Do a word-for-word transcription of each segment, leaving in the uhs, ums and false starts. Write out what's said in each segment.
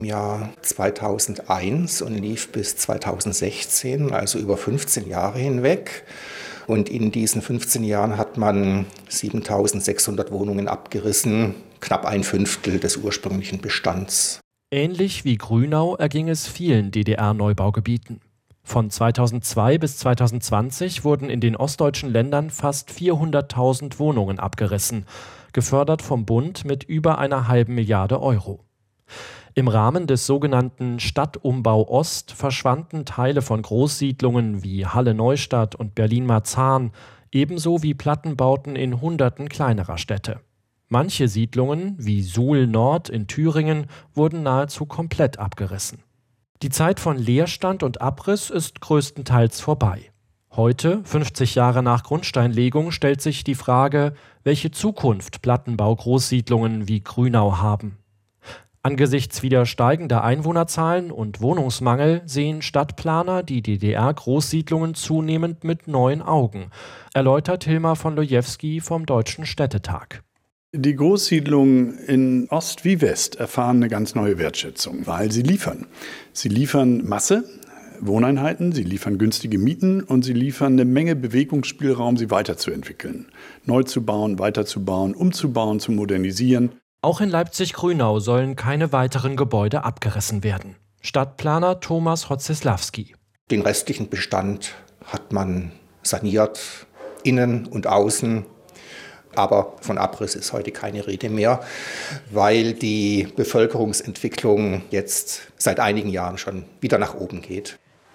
Im Jahr zweitausendeins und lief bis zweitausendsechzehn, also über fünfzehn Jahre hinweg. Und in diesen fünfzehn Jahren hat man siebentausendsechshundert Wohnungen abgerissen, knapp ein Fünftel des ursprünglichen Bestands. Ähnlich wie Grünau erging es vielen D D R-Neubaugebieten. Von zweitausendzwei bis zweitausendzwanzig wurden in den ostdeutschen Ländern fast vierhunderttausend Wohnungen abgerissen, gefördert vom Bund mit über einer halben Milliarde Euro. Im Rahmen des sogenannten Stadtumbau Ost verschwanden Teile von Großsiedlungen wie Halle-Neustadt und Berlin-Marzahn, ebenso wie Plattenbauten in Hunderten kleinerer Städte. Manche Siedlungen, wie Suhl Nord in Thüringen, wurden nahezu komplett abgerissen. Die Zeit von Leerstand und Abriss ist größtenteils vorbei. Heute, fünfzig Jahre nach Grundsteinlegung, stellt sich die Frage, welche Zukunft Plattenbau-Großsiedlungen wie Grünau haben. Angesichts wieder steigender Einwohnerzahlen und Wohnungsmangel sehen Stadtplaner die D D R-Großsiedlungen zunehmend mit neuen Augen, erläutert Hilmar von Lojewski vom Deutschen Städtetag. Die Großsiedlungen in Ost wie West erfahren eine ganz neue Wertschätzung, weil sie liefern. Sie liefern Masse, Wohneinheiten, sie liefern günstige Mieten und sie liefern eine Menge Bewegungsspielraum, sie weiterzuentwickeln, neu zu bauen, weiterzubauen, umzubauen, zu modernisieren. Auch in Leipzig-Grünau sollen keine weiteren Gebäude abgerissen werden. Stadtplaner Thomas Hotzeslawski. Den restlichen Bestand hat man saniert, innen und außen. Aber von Abriss ist heute keine Rede mehr, weil die Bevölkerungsentwicklung jetzt seit einigen Jahren schon wieder nach oben geht.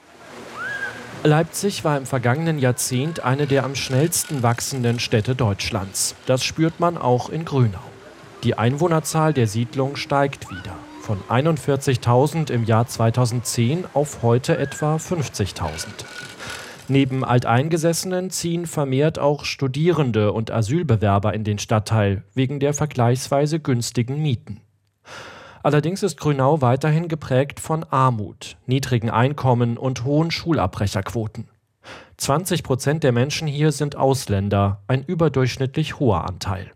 Leipzig war im vergangenen Jahrzehnt eine der am schnellsten wachsenden Städte Deutschlands. Das spürt man auch in Grünau. Die Einwohnerzahl der Siedlung steigt wieder. Von einundvierzigtausend im Jahr zweitausendzehn auf heute etwa fünfzigtausend. Neben Alteingesessenen ziehen vermehrt auch Studierende und Asylbewerber in den Stadtteil, wegen der vergleichsweise günstigen Mieten. Allerdings ist Grünau weiterhin geprägt von Armut, niedrigen Einkommen und hohen Schulabbrecherquoten. zwanzig Prozent der Menschen hier sind Ausländer, ein überdurchschnittlich hoher Anteil.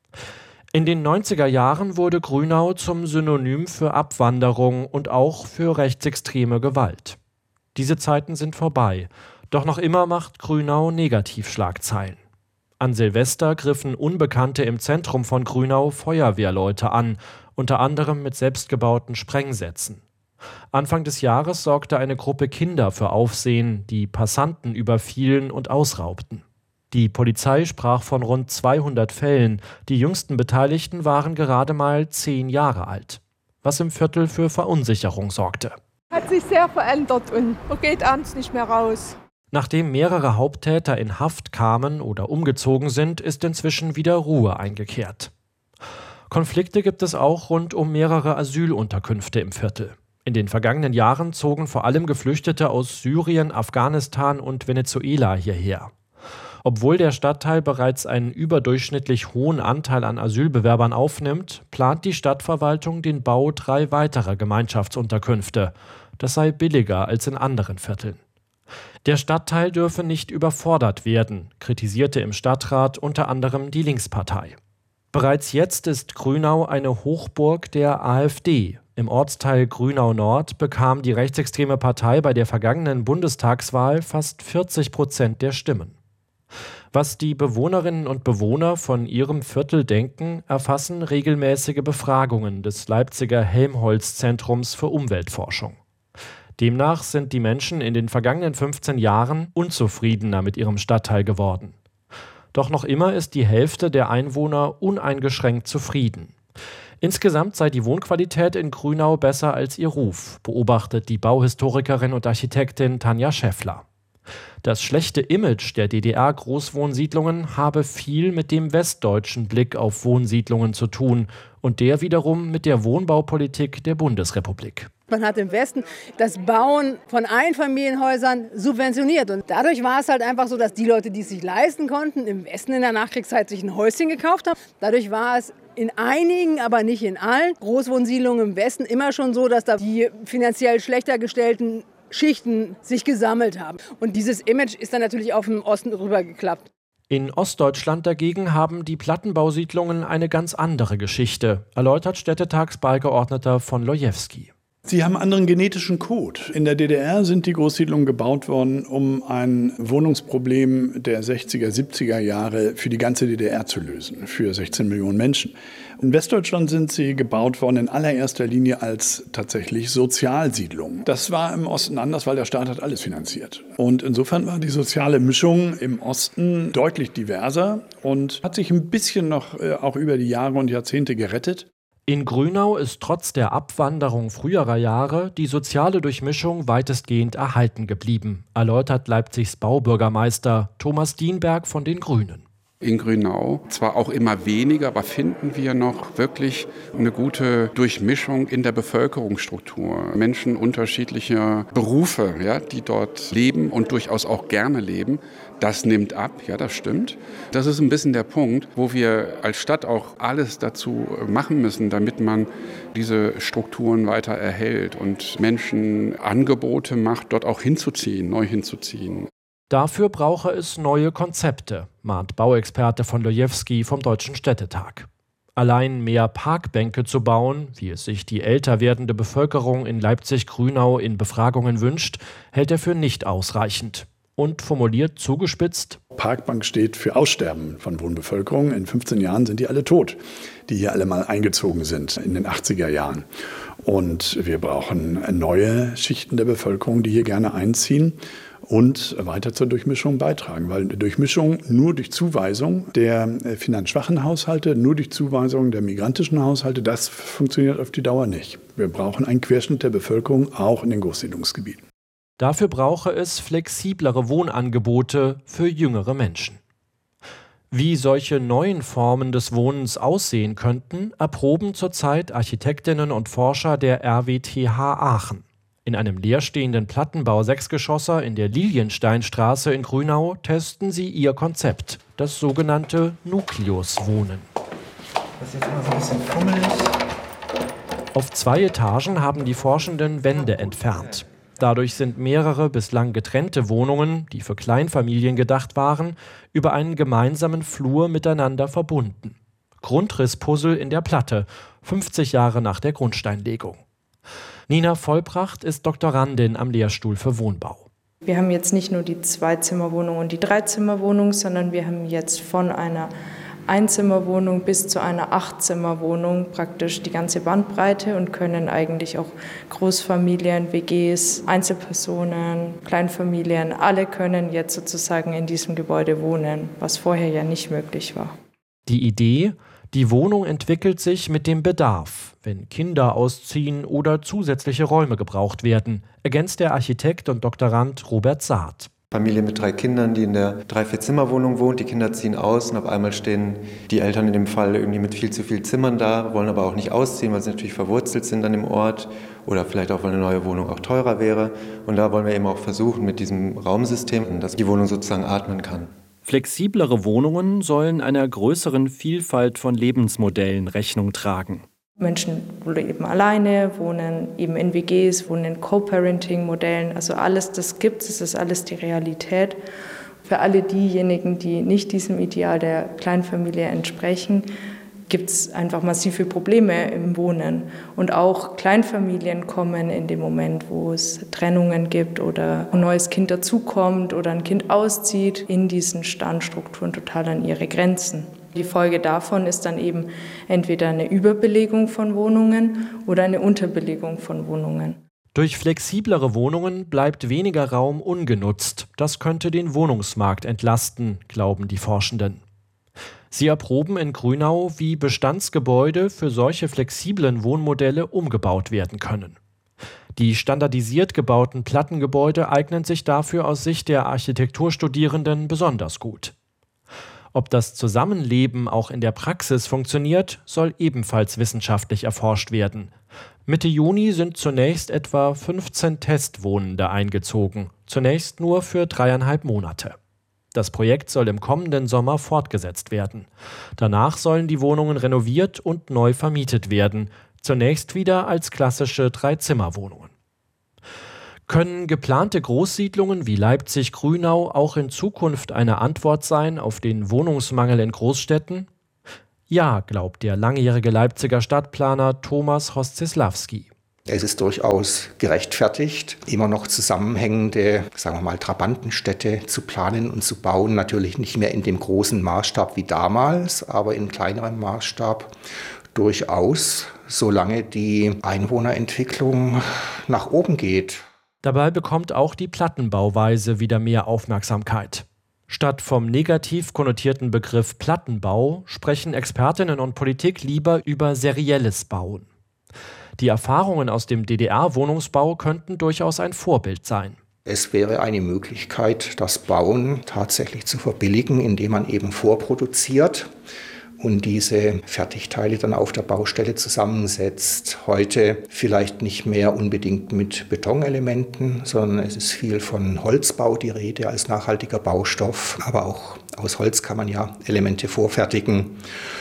In den neunziger Jahren wurde Grünau zum Synonym für Abwanderung und auch für rechtsextreme Gewalt. Diese Zeiten sind vorbei. Doch noch immer macht Grünau Negativschlagzeilen. An Silvester griffen Unbekannte im Zentrum von Grünau Feuerwehrleute an, unter anderem mit selbstgebauten Sprengsätzen. Anfang des Jahres sorgte eine Gruppe Kinder für Aufsehen, die Passanten überfielen und ausraubten. Die Polizei sprach von rund zweihundert Fällen. Die jüngsten Beteiligten waren gerade mal zehn Jahre alt, was im Viertel für Verunsicherung sorgte. Hat sich sehr verändert und man geht abends nicht mehr raus. Nachdem mehrere Haupttäter in Haft kamen oder umgezogen sind, ist inzwischen wieder Ruhe eingekehrt. Konflikte gibt es auch rund um mehrere Asylunterkünfte im Viertel. In den vergangenen Jahren zogen vor allem Geflüchtete aus Syrien, Afghanistan und Venezuela hierher. Obwohl der Stadtteil bereits einen überdurchschnittlich hohen Anteil an Asylbewerbern aufnimmt, plant die Stadtverwaltung den Bau drei weiterer Gemeinschaftsunterkünfte. Das sei billiger als in anderen Vierteln. Der Stadtteil dürfe nicht überfordert werden, kritisierte im Stadtrat unter anderem die Linkspartei. Bereits jetzt ist Grünau eine Hochburg der AfD. Im Ortsteil Grünau Nord bekam die rechtsextreme Partei bei der vergangenen Bundestagswahl fast vierzig Prozent der Stimmen. Was die Bewohnerinnen und Bewohner von ihrem Viertel denken, erfassen regelmäßige Befragungen des Leipziger Helmholtz-Zentrums für Umweltforschung. Demnach sind die Menschen in den vergangenen fünfzehn Jahren unzufriedener mit ihrem Stadtteil geworden. Doch noch immer ist die Hälfte der Einwohner uneingeschränkt zufrieden. Insgesamt sei die Wohnqualität in Grünau besser als ihr Ruf, beobachtet die Bauhistorikerin und Architektin Tanja Schäffler. Das schlechte Image der D D R-Großwohnsiedlungen habe viel mit dem westdeutschen Blick auf Wohnsiedlungen zu tun und der wiederum mit der Wohnbaupolitik der Bundesrepublik. Man hat im Westen das Bauen von Einfamilienhäusern subventioniert. Und dadurch war es halt einfach so, dass die Leute, die es sich leisten konnten, im Westen in der Nachkriegszeit sich ein Häuschen gekauft haben. Dadurch war es in einigen, aber nicht in allen Großwohnsiedlungen im Westen immer schon so, dass da die finanziell schlechter gestellten Schichten sich gesammelt haben. Und dieses Image ist dann natürlich auf den Osten rübergeklappt. In Ostdeutschland dagegen haben die Plattenbausiedlungen eine ganz andere Geschichte, erläutert Städtetagsbeigeordneter von Lojewski. Sie haben einen anderen genetischen Code. In der D D R sind die Großsiedlungen gebaut worden, um ein Wohnungsproblem der sechziger, siebziger Jahre für die ganze D D R zu lösen, für sechzehn Millionen Menschen. In Westdeutschland sind sie gebaut worden in allererster Linie als tatsächlich Sozialsiedlungen. Das war im Osten anders, weil der Staat hat alles finanziert. Und insofern war die soziale Mischung im Osten deutlich diverser und hat sich ein bisschen noch äh, auch über die Jahre und Jahrzehnte gerettet. In Grünau ist trotz der Abwanderung früherer Jahre die soziale Durchmischung weitestgehend erhalten geblieben, erläutert Leipzigs Baubürgermeister Thomas Dienberg von den Grünen. In Grünau zwar auch immer weniger, aber finden wir noch wirklich eine gute Durchmischung in der Bevölkerungsstruktur. Menschen unterschiedlicher Berufe, ja, die dort leben und durchaus auch gerne leben. Das nimmt ab, ja, das stimmt. Das ist ein bisschen der Punkt, wo wir als Stadt auch alles dazu machen müssen, damit man diese Strukturen weiter erhält und Menschen Angebote macht, dort auch hinzuziehen, neu hinzuziehen. Dafür brauche es neue Konzepte, mahnt Bauexperte von Lojewski vom Deutschen Städtetag. Allein mehr Parkbänke zu bauen, wie es sich die älter werdende Bevölkerung in Leipzig-Grünau in Befragungen wünscht, hält er für nicht ausreichend. Und formuliert zugespitzt: Parkbank steht für Aussterben von Wohnbevölkerung. In fünfzehn Jahren sind die alle tot, die hier alle mal eingezogen sind in den achtziger Jahren. Und wir brauchen neue Schichten der Bevölkerung, die hier gerne einziehen und weiter zur Durchmischung beitragen. Weil eine Durchmischung nur durch Zuweisung der finanzschwachen Haushalte, nur durch Zuweisung der migrantischen Haushalte, das funktioniert auf die Dauer nicht. Wir brauchen einen Querschnitt der Bevölkerung, auch in den Großsiedlungsgebieten. Dafür brauche es flexiblere Wohnangebote für jüngere Menschen. Wie solche neuen Formen des Wohnens aussehen könnten, erproben zurzeit Architektinnen und Forscher der R W T H Aachen. In einem leerstehenden Plattenbau-Sechsgeschosser in der Liliensteinstraße in Grünau testen sie ihr Konzept, das sogenannte Nukleus-Wohnen. Das ist jetzt immer so ein bisschen fummelig. Auf zwei Etagen haben die Forschenden Wände entfernt. Dadurch sind mehrere bislang getrennte Wohnungen, die für Kleinfamilien gedacht waren, über einen gemeinsamen Flur miteinander verbunden. Grundrisspuzzle in der Platte, fünfzig Jahre nach der Grundsteinlegung. Nina Vollbracht ist Doktorandin am Lehrstuhl für Wohnbau. Wir haben jetzt nicht nur die Zweizimmerwohnung und die Dreizimmerwohnung, sondern wir haben jetzt von einer Einzimmerwohnung bis zu einer Achtzimmerwohnung praktisch die ganze Bandbreite und können eigentlich auch Großfamilien, W Gs, Einzelpersonen, Kleinfamilien, alle können jetzt sozusagen in diesem Gebäude wohnen, was vorher ja nicht möglich war. Die Idee: Die Wohnung entwickelt sich mit dem Bedarf, wenn Kinder ausziehen oder zusätzliche Räume gebraucht werden, ergänzt der Architekt und Doktorand Robert Saat. Familie mit drei Kindern, die in der Drei-Vier-Zimmer-Wohnung wohnt. Die Kinder ziehen aus und auf einmal stehen die Eltern in dem Fall irgendwie mit viel zu viel Zimmern da, wollen aber auch nicht ausziehen, weil sie natürlich verwurzelt sind an dem Ort oder vielleicht auch, weil eine neue Wohnung auch teurer wäre. Und da wollen wir eben auch versuchen mit diesem Raumsystem, dass die Wohnung sozusagen atmen kann. Flexiblere Wohnungen sollen einer größeren Vielfalt von Lebensmodellen Rechnung tragen. Menschen leben alleine, wohnen eben in W Gs, wohnen in Co-Parenting-Modellen. Also alles, das gibt es, das ist alles die Realität. Für alle diejenigen, die nicht diesem Ideal der Kleinfamilie entsprechen, gibt es einfach massive Probleme im Wohnen. Und auch Kleinfamilien kommen in dem Moment, wo es Trennungen gibt oder ein neues Kind dazukommt oder ein Kind auszieht, in diesen Standstrukturen total an ihre Grenzen. Die Folge davon ist dann eben entweder eine Überbelegung von Wohnungen oder eine Unterbelegung von Wohnungen. Durch flexiblere Wohnungen bleibt weniger Raum ungenutzt. Das könnte den Wohnungsmarkt entlasten, glauben die Forschenden. Sie erproben in Grünau, wie Bestandsgebäude für solche flexiblen Wohnmodelle umgebaut werden können. Die standardisiert gebauten Plattengebäude eignen sich dafür aus Sicht der Architekturstudierenden besonders gut. Ob das Zusammenleben auch in der Praxis funktioniert, soll ebenfalls wissenschaftlich erforscht werden. Mitte Juni sind zunächst etwa fünfzehn Testwohnende eingezogen, zunächst nur für dreieinhalb Monate. Das Projekt soll im kommenden Sommer fortgesetzt werden. Danach sollen die Wohnungen renoviert und neu vermietet werden, zunächst wieder als klassische Dreizimmerwohnungen. Können geplante Großsiedlungen wie Leipzig-Grünau auch in Zukunft eine Antwort sein auf den Wohnungsmangel in Großstädten? Ja, glaubt der langjährige Leipziger Stadtplaner Thomas Hoszislawski. Es ist durchaus gerechtfertigt, immer noch zusammenhängende, sagen wir mal, Trabantenstädte zu planen und zu bauen. Natürlich nicht mehr in dem großen Maßstab wie damals, aber in kleinerem Maßstab durchaus, solange die Einwohnerentwicklung nach oben geht. Dabei bekommt auch die Plattenbauweise wieder mehr Aufmerksamkeit. Statt vom negativ konnotierten Begriff Plattenbau sprechen Expertinnen und Politik lieber über serielles Bauen. Die Erfahrungen aus dem D D R-Wohnungsbau könnten durchaus ein Vorbild sein. Es wäre eine Möglichkeit, das Bauen tatsächlich zu verbilligen, indem man eben vorproduziert und diese Fertigteile dann auf der Baustelle zusammensetzt. Heute vielleicht nicht mehr unbedingt mit Betonelementen, sondern es ist viel von Holzbau die Rede als nachhaltiger Baustoff. Aber auch aus Holz kann man ja Elemente vorfertigen.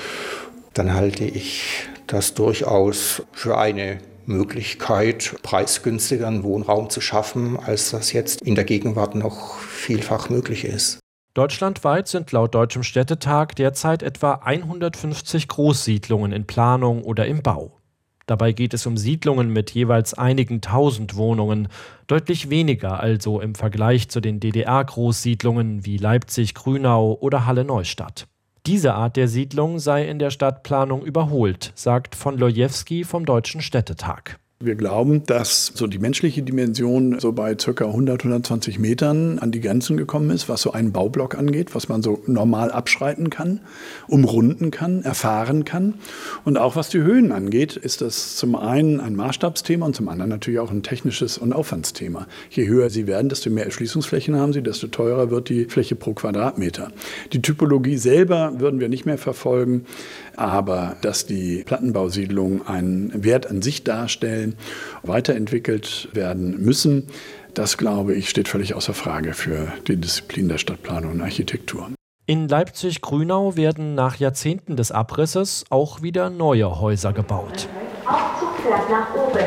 Dann halte ich das durchaus für eine Möglichkeit, preisgünstigeren Wohnraum zu schaffen, als das jetzt in der Gegenwart noch vielfach möglich ist. Deutschlandweit sind laut Deutschem Städtetag derzeit etwa hundertfünfzig Großsiedlungen in Planung oder im Bau. Dabei geht es um Siedlungen mit jeweils einigen tausend Wohnungen, deutlich weniger also im Vergleich zu den D D R-Großsiedlungen wie Leipzig, Grünau oder Halle-Neustadt. Diese Art der Siedlung sei in der Stadtplanung überholt, sagt von Lojewski vom Deutschen Städtetag. Wir glauben, dass so die menschliche Dimension so bei ca. hundert, hundertzwanzig Metern an die Grenzen gekommen ist, was so einen Baublock angeht, was man so normal abschreiten kann, umrunden kann, erfahren kann. Und auch was die Höhen angeht, ist das zum einen ein Maßstabsthema und zum anderen natürlich auch ein technisches und Aufwandsthema. Je höher sie werden, desto mehr Erschließungsflächen haben sie, desto teurer wird die Fläche pro Quadratmeter. Die Typologie selber würden wir nicht mehr verfolgen, aber dass die Plattenbausiedlungen einen Wert an sich darstellen, weiterentwickelt werden müssen, das, glaube ich, steht völlig außer Frage für die Disziplin der Stadtplanung und Architektur. In Leipzig-Grünau werden nach Jahrzehnten des Abrisses auch wieder neue Häuser gebaut. Aufzug fährt nach oben.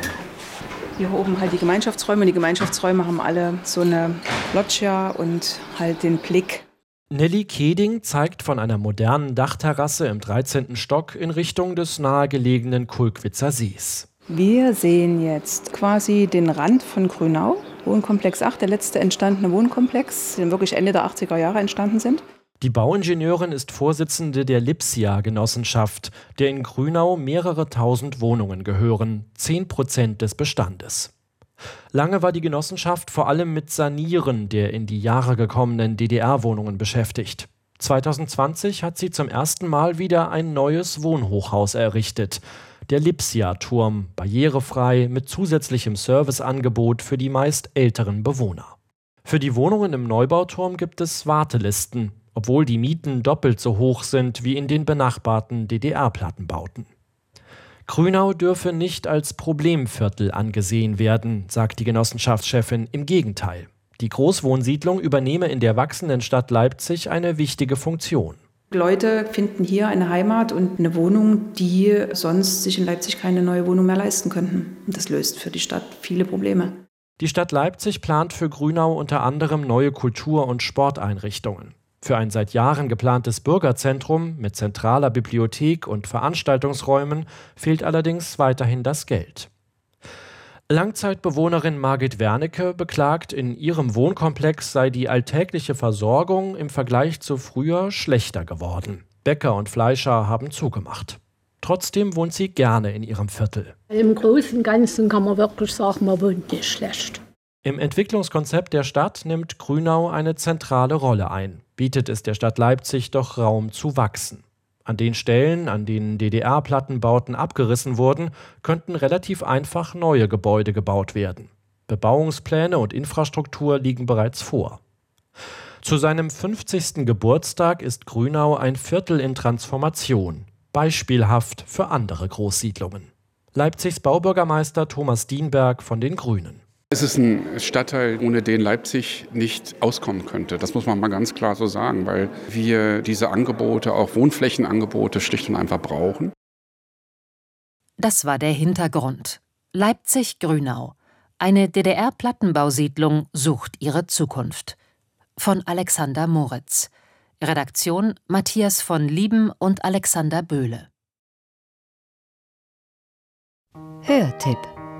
Hier oben halt die Gemeinschaftsräume. Die Gemeinschaftsräume haben alle so eine Loggia und halt den Blick. Nelly Keding zeigt von einer modernen Dachterrasse im dreizehnten Stock in Richtung des nahegelegenen Kulkwitzer Sees. Wir sehen jetzt quasi den Rand von Grünau, Wohnkomplex acht, der letzte entstandene Wohnkomplex, der wirklich Ende der achtziger Jahre entstanden sind. Die Bauingenieurin ist Vorsitzende der Lipsia-Genossenschaft, der in Grünau mehrere tausend Wohnungen gehören, zehn Prozent des Bestandes. Lange war die Genossenschaft vor allem mit Sanieren der in die Jahre gekommenen D D R-Wohnungen beschäftigt. zwanzig zwanzig hat sie zum ersten Mal wieder ein neues Wohnhochhaus errichtet. Der Lipsia-Turm, barrierefrei mit zusätzlichem Serviceangebot für die meist älteren Bewohner. Für die Wohnungen im Neubauturm gibt es Wartelisten, obwohl die Mieten doppelt so hoch sind wie in den benachbarten D D R-Plattenbauten. Grünau dürfe nicht als Problemviertel angesehen werden, sagt die Genossenschaftschefin. Im Gegenteil. Die Großwohnsiedlung übernehme in der wachsenden Stadt Leipzig eine wichtige Funktion. Leute finden hier eine Heimat und eine Wohnung, die sonst sich in Leipzig keine neue Wohnung mehr leisten könnten. Und das löst für die Stadt viele Probleme. Die Stadt Leipzig plant für Grünau unter anderem neue Kultur- und Sporteinrichtungen. Für ein seit Jahren geplantes Bürgerzentrum mit zentraler Bibliothek und Veranstaltungsräumen fehlt allerdings weiterhin das Geld. Langzeitbewohnerin Margit Wernicke beklagt, in ihrem Wohnkomplex sei die alltägliche Versorgung im Vergleich zu früher schlechter geworden. Bäcker und Fleischer haben zugemacht. Trotzdem wohnt sie gerne in ihrem Viertel. Im Großen und Ganzen kann man wirklich sagen, man wohnt nicht schlecht. Im Entwicklungskonzept der Stadt nimmt Grünau eine zentrale Rolle ein, bietet es der Stadt Leipzig doch Raum zu wachsen. An den Stellen, an denen D D R-Plattenbauten abgerissen wurden, könnten relativ einfach neue Gebäude gebaut werden. Bebauungspläne und Infrastruktur liegen bereits vor. Zu seinem fünfzigsten Geburtstag ist Grünau ein Viertel in Transformation, beispielhaft für andere Großsiedlungen. Leipzigs Baubürgermeister Thomas Dienberg von den Grünen. Es ist ein Stadtteil, ohne den Leipzig nicht auskommen könnte. Das muss man mal ganz klar so sagen, weil wir diese Angebote, auch Wohnflächenangebote, schlicht und einfach brauchen. Das war der Hintergrund. Leipzig-Grünau. Eine D D R-Plattenbausiedlung sucht ihre Zukunft. Von Alexander Moritz. Redaktion Matthias von Lieben und Alexander Böhle. Hörtipp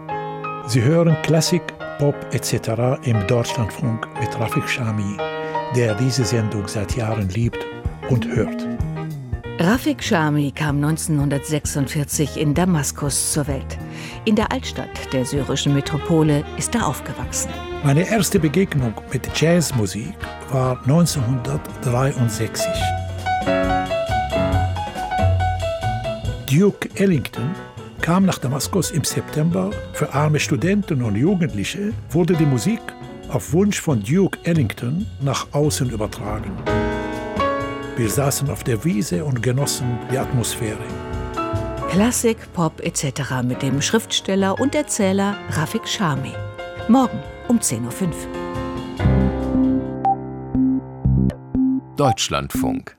Sie hören Klassik, Pop et cetera im Deutschlandfunk mit Rafik Chami, der diese Sendung seit Jahren liebt und hört. Rafik Chami kam neunzehnhundertsechsundvierzig in Damaskus zur Welt. In der Altstadt der syrischen Metropole ist er aufgewachsen. Meine erste Begegnung mit Jazzmusik war neunzehnhundertdreiundsechzig. Duke Ellington kam nach Damaskus im September. Für arme Studenten und Jugendliche wurde die Musik auf Wunsch von Duke Ellington nach außen übertragen. Wir saßen auf der Wiese und genossen die Atmosphäre. Klassik, Pop et cetera mit dem Schriftsteller und Erzähler Rafik Chami. Morgen um zehn Uhr fünf. Deutschlandfunk.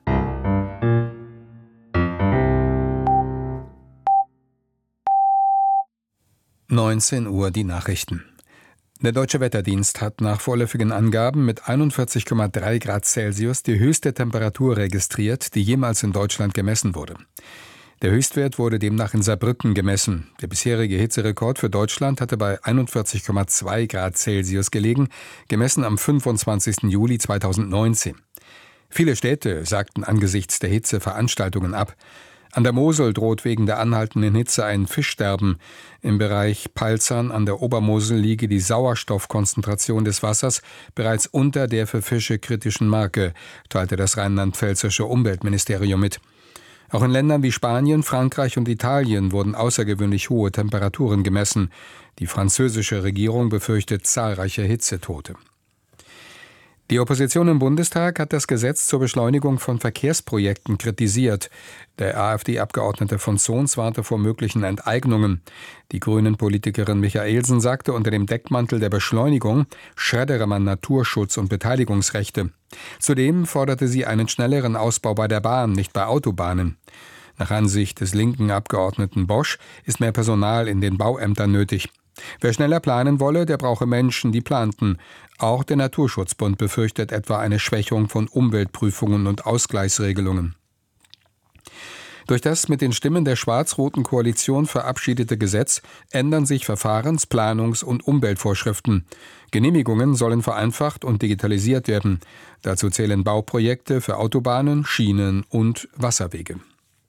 neunzehn Uhr die Nachrichten. Der Deutsche Wetterdienst hat nach vorläufigen Angaben mit einundvierzig Komma drei Grad Celsius die höchste Temperatur registriert, die jemals in Deutschland gemessen wurde. Der Höchstwert wurde demnach in Saarbrücken gemessen. Der bisherige Hitzerekord für Deutschland hatte bei einundvierzig Komma zwei Grad Celsius gelegen, gemessen am fünfundzwanzigsten Juli zweitausendneunzehn. Viele Städte sagten angesichts der Hitze Veranstaltungen ab. An der Mosel droht wegen der anhaltenden Hitze ein Fischsterben. Im Bereich Palzern an der Obermosel liege die Sauerstoffkonzentration des Wassers bereits unter der für Fische kritischen Marke, teilte das rheinland-pfälzische Umweltministerium mit. Auch in Ländern wie Spanien, Frankreich und Italien wurden außergewöhnlich hohe Temperaturen gemessen. Die französische Regierung befürchtet zahlreiche Hitzetote. Die Opposition im Bundestag hat das Gesetz zur Beschleunigung von Verkehrsprojekten kritisiert. Der AfD-Abgeordnete von Zons warnte vor möglichen Enteignungen. Die Grünen-Politikerin Michaelsen sagte, unter dem Deckmantel der Beschleunigung schreddere man Naturschutz und Beteiligungsrechte. Zudem forderte sie einen schnelleren Ausbau bei der Bahn, nicht bei Autobahnen. Nach Ansicht des linken Abgeordneten Bosch ist mehr Personal in den Bauämtern nötig. Wer schneller planen wolle, der brauche Menschen, die planten. Auch der Naturschutzbund befürchtet etwa eine Schwächung von Umweltprüfungen und Ausgleichsregelungen. Durch das mit den Stimmen der schwarz-roten Koalition verabschiedete Gesetz ändern sich Verfahrens-, Planungs- und Umweltvorschriften. Genehmigungen sollen vereinfacht und digitalisiert werden. Dazu zählen Bauprojekte für Autobahnen, Schienen und Wasserwege.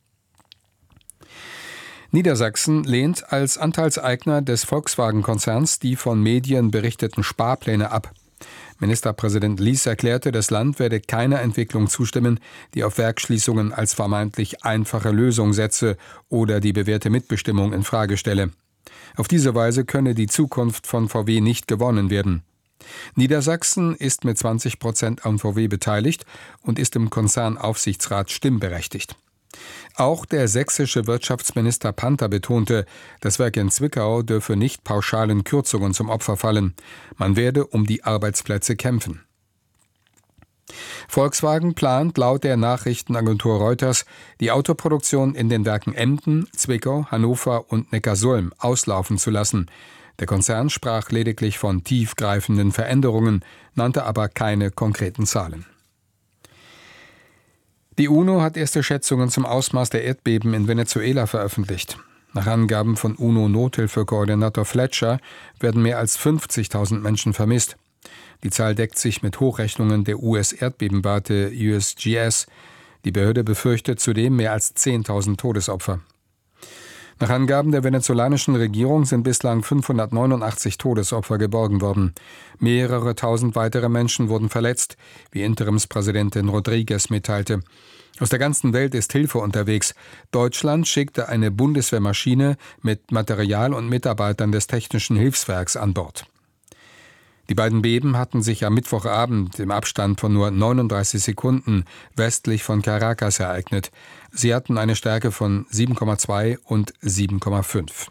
Niedersachsen lehnt als Anteilseigner des Volkswagen-Konzerns die von Medien berichteten Sparpläne ab. Ministerpräsident Lies erklärte, das Land werde keiner Entwicklung zustimmen, die auf Werksschließungen als vermeintlich einfache Lösung setze oder die bewährte Mitbestimmung in Frage stelle. Auf diese Weise könne die Zukunft von V W nicht gewonnen werden. Niedersachsen ist mit zwanzig Prozent am V W beteiligt und ist im Konzernaufsichtsrat stimmberechtigt. Auch der sächsische Wirtschaftsminister Panther betonte, das Werk in Zwickau dürfe nicht pauschalen Kürzungen zum Opfer fallen. Man werde um die Arbeitsplätze kämpfen. Volkswagen plant laut der Nachrichtenagentur Reuters, die Autoproduktion in den Werken Emden, Zwickau, Hannover und Neckarsulm auslaufen zu lassen. Der Konzern sprach lediglich von tiefgreifenden Veränderungen, nannte aber keine konkreten Zahlen. Die UNO hat erste Schätzungen zum Ausmaß der Erdbeben in Venezuela veröffentlicht. Nach Angaben von UNO-Nothilfekoordinator Fletcher werden mehr als fünfzigtausend Menschen vermisst. Die Zahl deckt sich mit Hochrechnungen der U S-Erdbebenwarte U S G S. Die Behörde befürchtet zudem mehr als zehntausend Todesopfer. Nach Angaben der venezolanischen Regierung sind bislang fünfhundertneunundachtzig Todesopfer geborgen worden. Mehrere tausend weitere Menschen wurden verletzt, wie Interimspräsidentin Rodriguez mitteilte. Aus der ganzen Welt ist Hilfe unterwegs. Deutschland schickte eine Bundeswehrmaschine mit Material und Mitarbeitern des Technischen Hilfswerks an Bord. Die beiden Beben hatten sich am Mittwochabend im Abstand von nur neununddreißig Sekunden westlich von Caracas ereignet. Sie hatten eine Stärke von sieben Komma zwei und sieben Komma fünf.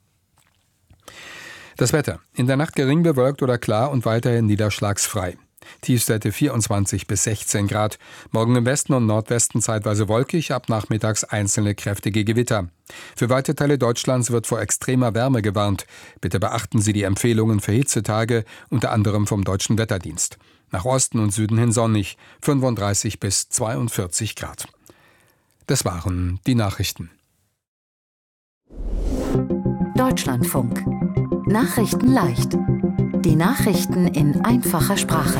Das Wetter. In der Nacht gering bewölkt oder klar und weiterhin niederschlagsfrei. Tiefstwerte vierundzwanzig bis sechzehn Grad. Morgen im Westen und Nordwesten zeitweise wolkig, ab nachmittags einzelne kräftige Gewitter. Für weite Teile Deutschlands wird vor extremer Wärme gewarnt. Bitte beachten Sie die Empfehlungen für Hitzetage, unter anderem vom Deutschen Wetterdienst. Nach Osten und Süden hin sonnig, fünfunddreißig bis zweiundvierzig Grad. Das waren die Nachrichten. Deutschlandfunk. Nachrichten leicht. Die Nachrichten in einfacher Sprache.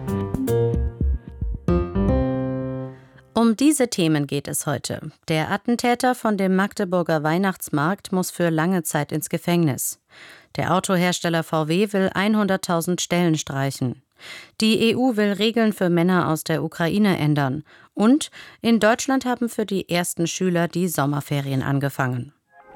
Um diese Themen geht es heute. Der Attentäter von dem Magdeburger Weihnachtsmarkt muss für lange Zeit ins Gefängnis. Der Autohersteller V W will hunderttausend Stellen streichen. Die E U will Regeln für Männer aus der Ukraine ändern. Und in Deutschland haben für die ersten Schüler die Sommerferien angefangen.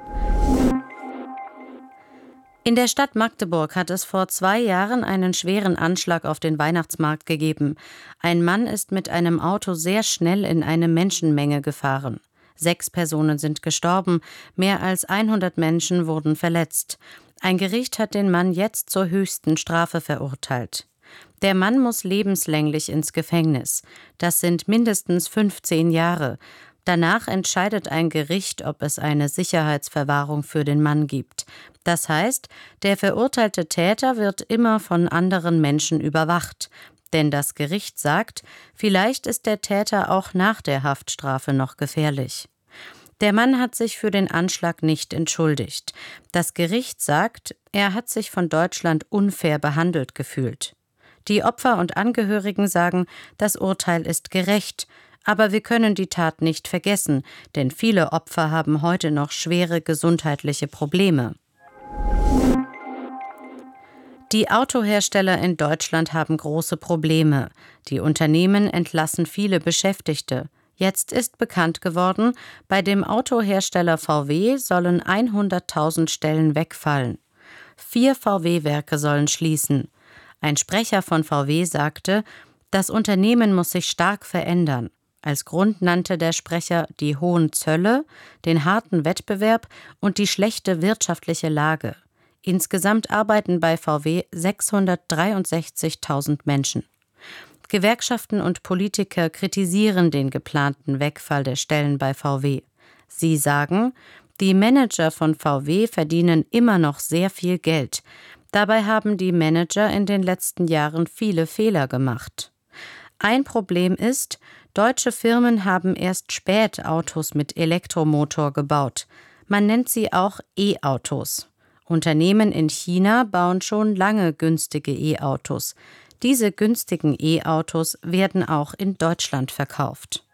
In der Stadt Magdeburg hat es vor zwei Jahren einen schweren Anschlag auf den Weihnachtsmarkt gegeben. Ein Mann ist mit einem Auto sehr schnell in eine Menschenmenge gefahren. Sechs Personen sind gestorben, mehr als hundert Menschen wurden verletzt. Ein Gericht hat den Mann jetzt zur höchsten Strafe verurteilt. Der Mann muss lebenslänglich ins Gefängnis. Das sind mindestens fünfzehn Jahre. Danach entscheidet ein Gericht, ob es eine Sicherheitsverwahrung für den Mann gibt. Das heißt, der verurteilte Täter wird immer von anderen Menschen überwacht. Denn das Gericht sagt, vielleicht ist der Täter auch nach der Haftstrafe noch gefährlich. Der Mann hat sich für den Anschlag nicht entschuldigt. Das Gericht sagt, er hat sich von Deutschland unfair behandelt gefühlt. Die Opfer und Angehörigen sagen, das Urteil ist gerecht. Aber wir können die Tat nicht vergessen, denn viele Opfer haben heute noch schwere gesundheitliche Probleme. Die Autohersteller in Deutschland haben große Probleme. Die Unternehmen entlassen viele Beschäftigte. Jetzt ist bekannt geworden, bei dem Autohersteller V W sollen hunderttausend Stellen wegfallen. Vier V W-Werke sollen schließen. Ein Sprecher von V W sagte, das Unternehmen muss sich stark verändern. Als Grund nannte der Sprecher die hohen Zölle, den harten Wettbewerb und die schlechte wirtschaftliche Lage. Insgesamt arbeiten bei V W sechshundertdreiundsechzigtausend Menschen. Gewerkschaften und Politiker kritisieren den geplanten Wegfall der Stellen bei V W. Sie sagen, die Manager von V W verdienen immer noch sehr viel Geld. Dabei haben die Manager in den letzten Jahren viele Fehler gemacht. Ein Problem ist, deutsche Firmen haben erst spät Autos mit Elektromotor gebaut. Man nennt sie auch E-Autos. Unternehmen in China bauen schon lange günstige E-Autos. Diese günstigen E-Autos werden auch in Deutschland verkauft.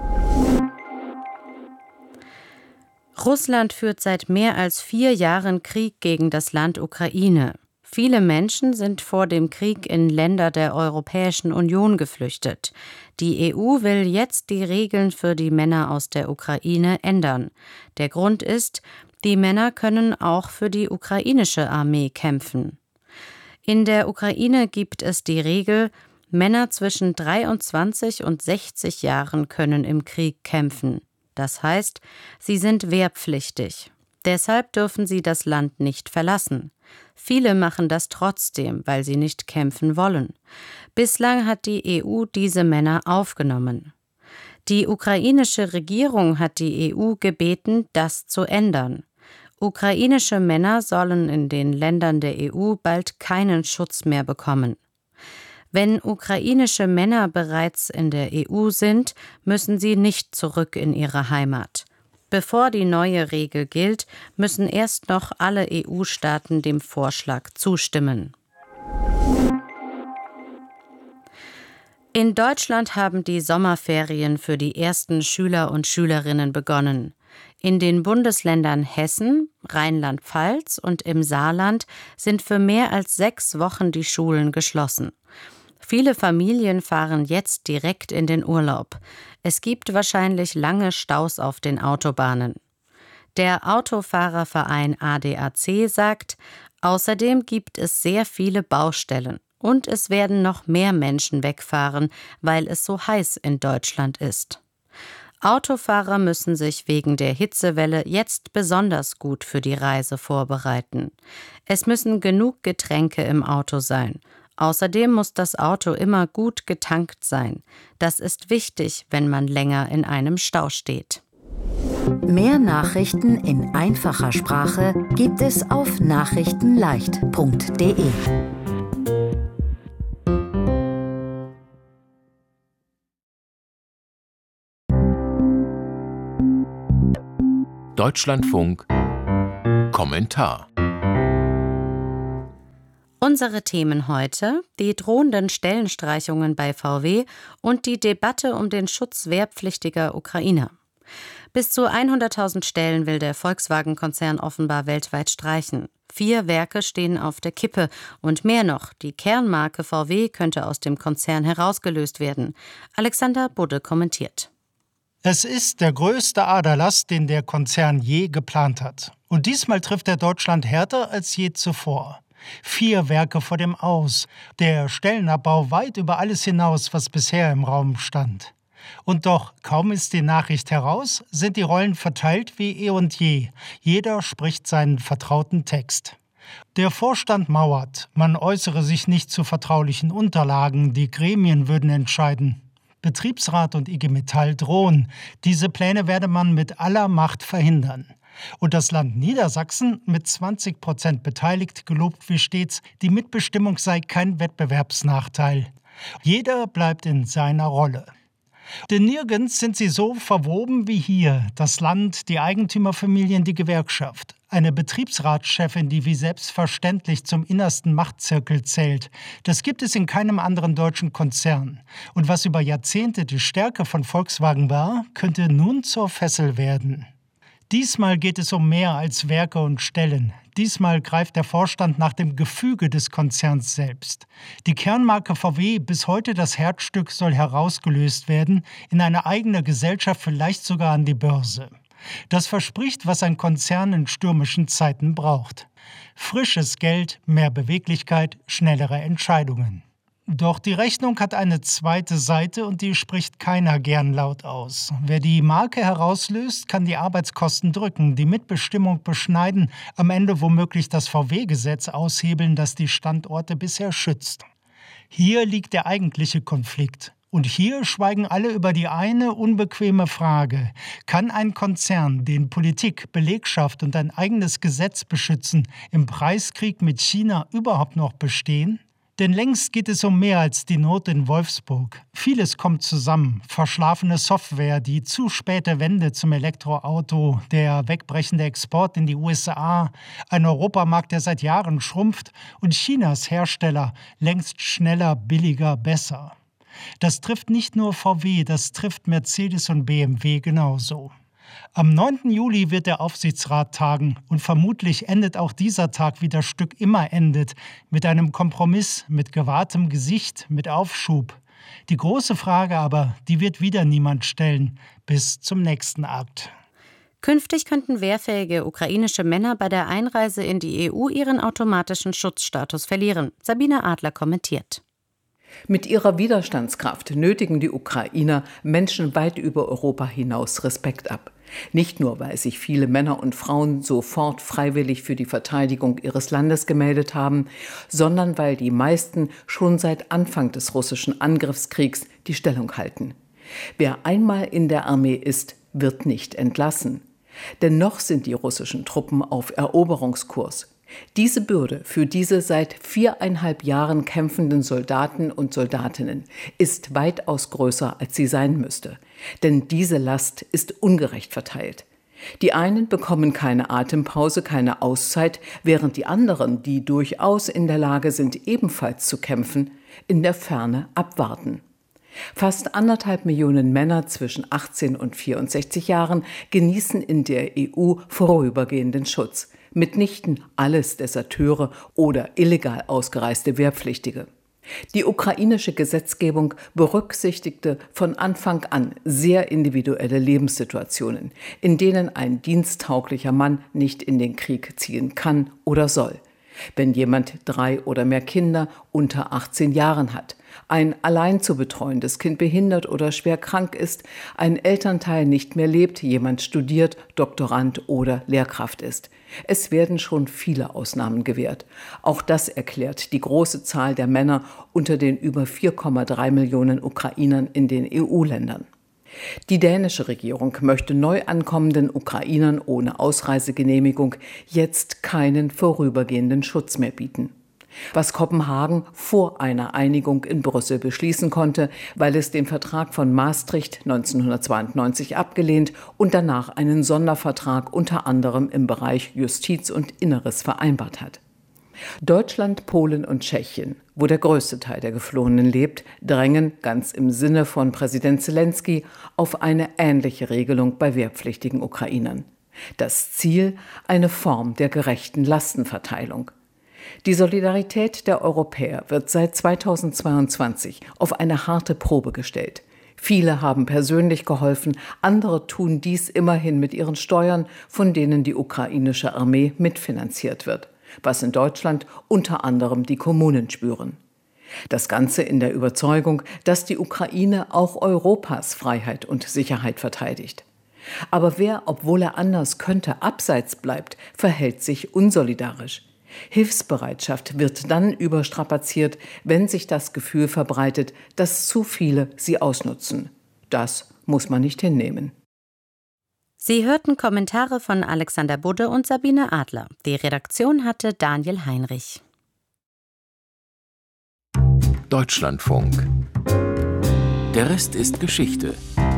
Russland führt seit mehr als vier Jahren Krieg gegen das Land Ukraine. Viele Menschen sind vor dem Krieg in Länder der Europäischen Union geflüchtet. Die E U will jetzt die Regeln für die Männer aus der Ukraine ändern. Der Grund ist, die Männer können auch für die ukrainische Armee kämpfen. In der Ukraine gibt es die Regel, Männer zwischen dreiundzwanzig und sechzig Jahren können im Krieg kämpfen. Das heißt, sie sind wehrpflichtig. Deshalb dürfen sie das Land nicht verlassen. Viele machen das trotzdem, weil sie nicht kämpfen wollen. Bislang hat die E U diese Männer aufgenommen. Die ukrainische Regierung hat die E U gebeten, das zu ändern. Ukrainische Männer sollen in den Ländern der E U bald keinen Schutz mehr bekommen. Wenn ukrainische Männer bereits in der E U sind, müssen sie nicht zurück in ihre Heimat. Bevor die neue Regel gilt, müssen erst noch alle E U-Staaten dem Vorschlag zustimmen. In Deutschland haben die Sommerferien für die ersten Schüler und Schülerinnen begonnen. In den Bundesländern Hessen, Rheinland-Pfalz und im Saarland sind für mehr als sechs Wochen die Schulen geschlossen. Viele Familien fahren jetzt direkt in den Urlaub. Es gibt wahrscheinlich lange Staus auf den Autobahnen. Der Autofahrerverein A D A C sagt, außerdem gibt es sehr viele Baustellen und es werden noch mehr Menschen wegfahren, weil es so heiß in Deutschland ist. Autofahrer müssen sich wegen der Hitzewelle jetzt besonders gut für die Reise vorbereiten. Es müssen genug Getränke im Auto sein. Außerdem muss das Auto immer gut getankt sein. Das ist wichtig, wenn man länger in einem Stau steht. Mehr Nachrichten in einfacher Sprache gibt es auf nachrichtenleicht punkt de. Deutschlandfunk Kommentar Unsere Themen heute: die drohenden Stellenstreichungen bei V W und die Debatte um den Schutz wehrpflichtiger Ukrainer. Bis zu hunderttausend Stellen will der Volkswagen-Konzern offenbar weltweit streichen. Vier Werke stehen auf der Kippe und mehr noch, die Kernmarke V W könnte aus dem Konzern herausgelöst werden. Alexander Budde kommentiert. Es ist der größte Aderlass, den der Konzern je geplant hat. Und diesmal trifft er Deutschland härter als je zuvor. Vier Werke vor dem Aus, der Stellenabbau weit über alles hinaus, was bisher im Raum stand. Und doch, kaum ist die Nachricht heraus, sind die Rollen verteilt wie eh und je. Jeder spricht seinen vertrauten Text. Der Vorstand mauert, man äußere sich nicht zu vertraulichen Unterlagen, die Gremien würden entscheiden. Betriebsrat und I G Metall drohen, diese Pläne werde man mit aller Macht verhindern. Und das Land Niedersachsen, mit zwanzig Prozent beteiligt, gelobt wie stets, die Mitbestimmung sei kein Wettbewerbsnachteil. Jeder bleibt in seiner Rolle. Denn nirgends sind sie so verwoben wie hier, das Land, die Eigentümerfamilien, die Gewerkschaft. Eine Betriebsratschefin, die wie selbstverständlich zum innersten Machtzirkel zählt. Das gibt es in keinem anderen deutschen Konzern. Und was über Jahrzehnte die Stärke von Volkswagen war, könnte nun zur Fessel werden. Diesmal geht es um mehr als Werke und Stellen. Diesmal greift der Vorstand nach dem Gefüge des Konzerns selbst. Die Kernmarke V W, bis heute das Herzstück, soll herausgelöst werden, in eine eigene Gesellschaft, vielleicht sogar an die Börse. Das verspricht, was ein Konzern in stürmischen Zeiten braucht. Frisches Geld, mehr Beweglichkeit, schnellere Entscheidungen. Doch die Rechnung hat eine zweite Seite und die spricht keiner gern laut aus. Wer die Marke herauslöst, kann die Arbeitskosten drücken, die Mitbestimmung beschneiden, am Ende womöglich das V W-Gesetz aushebeln, das die Standorte bisher schützt. Hier liegt der eigentliche Konflikt. Und hier schweigen alle über die eine unbequeme Frage: Kann ein Konzern, den Politik, Belegschaft und ein eigenes Gesetz beschützen, im Preiskrieg mit China überhaupt noch bestehen? Denn längst geht es um mehr als die Not in Wolfsburg. Vieles kommt zusammen. Verschlafene Software, die zu späte Wende zum Elektroauto, der wegbrechende Export in die U S A, ein Europamarkt, der seit Jahren schrumpft, und Chinas Hersteller, längst schneller, billiger, besser. Das trifft nicht nur V W, das trifft Mercedes und B M W genauso. Am neunten Juli wird der Aufsichtsrat tagen und vermutlich endet auch dieser Tag, wie das Stück immer endet, mit einem Kompromiss, mit gewahrtem Gesicht, mit Aufschub. Die große Frage aber, die wird wieder niemand stellen, bis zum nächsten Akt. Künftig könnten wehrfähige ukrainische Männer bei der Einreise in die E U ihren automatischen Schutzstatus verlieren. Sabine Adler kommentiert. Mit ihrer Widerstandskraft nötigen die Ukrainer Menschen weit über Europa hinaus Respekt ab. Nicht nur, weil sich viele Männer und Frauen sofort freiwillig für die Verteidigung ihres Landes gemeldet haben, sondern weil die meisten schon seit Anfang des russischen Angriffskriegs die Stellung halten. Wer einmal in der Armee ist, wird nicht entlassen. Denn noch sind die russischen Truppen auf Eroberungskurs. Diese Bürde für diese seit viereinhalb Jahren kämpfenden Soldaten und Soldatinnen ist weitaus größer, als sie sein müsste. Denn diese Last ist ungerecht verteilt. Die einen bekommen keine Atempause, keine Auszeit, während die anderen, die durchaus in der Lage sind, ebenfalls zu kämpfen, in der Ferne abwarten. Fast anderthalb Millionen Männer zwischen achtzehn und vierundsechzig Jahren genießen in der E U vorübergehenden Schutz. Mitnichten alles Deserteure oder illegal ausgereiste Wehrpflichtige. Die ukrainische Gesetzgebung berücksichtigte von Anfang an sehr individuelle Lebenssituationen, in denen ein diensttauglicher Mann nicht in den Krieg ziehen kann oder soll. Wenn jemand drei oder mehr Kinder unter achtzehn Jahren hat, ein allein zu betreuendes Kind behindert oder schwer krank ist, ein Elternteil nicht mehr lebt, jemand studiert, Doktorand oder Lehrkraft ist. Es werden schon viele Ausnahmen gewährt. Auch das erklärt die große Zahl der Männer unter den über vier Komma drei Millionen Ukrainern in den E U-Ländern. Die dänische Regierung möchte neu ankommenden Ukrainern ohne Ausreisegenehmigung jetzt keinen vorübergehenden Schutz mehr bieten. Was Kopenhagen vor einer Einigung in Brüssel beschließen konnte, weil es den Vertrag von Maastricht neunzehnhundertzweiundneunzig abgelehnt und danach einen Sondervertrag unter anderem im Bereich Justiz und Inneres vereinbart hat. Deutschland, Polen und Tschechien, wo der größte Teil der Geflohenen lebt, drängen, ganz im Sinne von Präsident Zelensky, auf eine ähnliche Regelung bei wehrpflichtigen Ukrainern. Das Ziel: eine Form der gerechten Lastenverteilung. Die Solidarität der Europäer wird seit zweitausendzweiundzwanzig auf eine harte Probe gestellt. Viele haben persönlich geholfen, andere tun dies immerhin mit ihren Steuern, von denen die ukrainische Armee mitfinanziert wird, was in Deutschland unter anderem die Kommunen spüren. Das Ganze in der Überzeugung, dass die Ukraine auch Europas Freiheit und Sicherheit verteidigt. Aber wer, obwohl er anders könnte, abseits bleibt, verhält sich unsolidarisch. Hilfsbereitschaft wird dann überstrapaziert, wenn sich das Gefühl verbreitet, dass zu viele sie ausnutzen. Das muss man nicht hinnehmen. Sie hörten Kommentare von Alexander Budde und Sabine Adler. Die Redaktion hatte Daniel Heinrich. Deutschlandfunk. Der Rest ist Geschichte.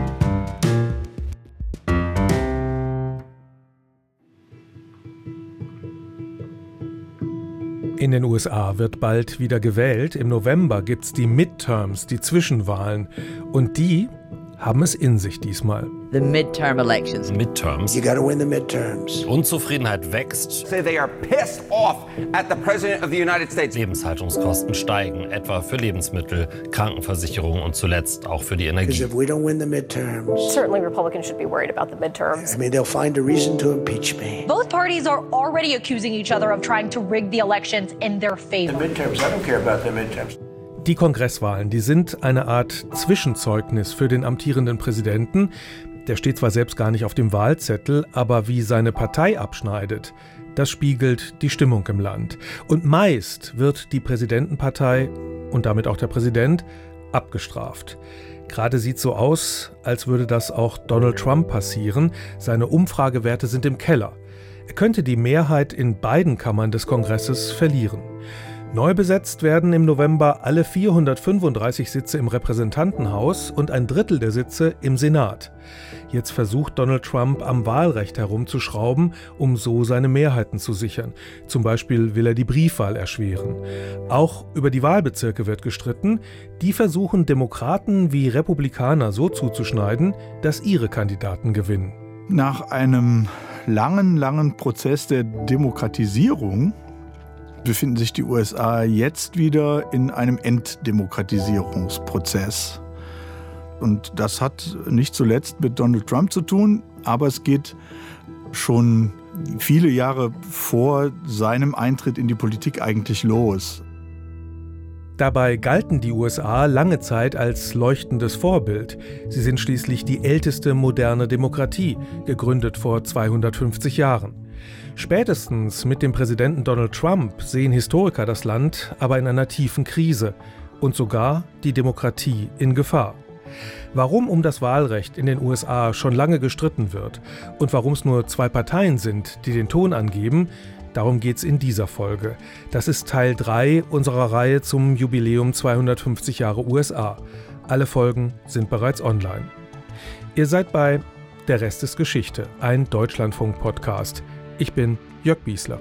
In den U S A wird bald wieder gewählt. Im November gibt's die Midterms, die Zwischenwahlen. Und die haben es in sich diesmal. The midterm elections. Midterms. You gotta win the midterms. Unzufriedenheit wächst. Say they are pissed off at the President of the United States. Lebenshaltungskosten steigen, etwa für Lebensmittel, Krankenversicherung und zuletzt auch für die Energie. Because if we don't win the midterms, certainly Republicans should be worried about the midterms. I mean, they'll find a reason to impeach me. Both parties are already accusing each other of trying to rig the elections in their favor. The midterms, I don't care about the midterms. Die Kongresswahlen, die sind eine Art Zwischenzeugnis für den amtierenden Präsidenten. Der steht zwar selbst gar nicht auf dem Wahlzettel, aber wie seine Partei abschneidet, das spiegelt die Stimmung im Land. Und meist wird die Präsidentenpartei und damit auch der Präsident abgestraft. Gerade sieht so aus, als würde das auch Donald Trump passieren. Seine Umfragewerte sind im Keller. Er könnte die Mehrheit in beiden Kammern des Kongresses verlieren. Neu besetzt werden im November alle vierhundertfünfunddreißig Sitze im Repräsentantenhaus und ein Drittel der Sitze im Senat. Jetzt versucht Donald Trump am Wahlrecht herumzuschrauben, um so seine Mehrheiten zu sichern. Zum Beispiel will er die Briefwahl erschweren. Auch über die Wahlbezirke wird gestritten. Die versuchen Demokraten wie Republikaner so zuzuschneiden, dass ihre Kandidaten gewinnen. Nach einem langen, langen Prozess der Demokratisierung befinden sich die U S A jetzt wieder in einem Enddemokratisierungsprozess. Und das hat nicht zuletzt mit Donald Trump zu tun, aber es geht schon viele Jahre vor seinem Eintritt in die Politik eigentlich los. Dabei galten die U S A lange Zeit als leuchtendes Vorbild. Sie sind schließlich die älteste moderne Demokratie, gegründet vor zweihundertfünfzig Jahren. Spätestens mit dem Präsidenten Donald Trump sehen Historiker das Land aber in einer tiefen Krise und sogar die Demokratie in Gefahr. Warum um das Wahlrecht in den U S A schon lange gestritten wird und warum es nur zwei Parteien sind, die den Ton angeben, darum geht's in dieser Folge. Das ist Teil drei unserer Reihe zum Jubiläum zweihundertfünfzig Jahre U S A. Alle Folgen sind bereits online. Ihr seid bei Der Rest ist Geschichte, ein Deutschlandfunk-Podcast. Ich bin Jörg Biesler.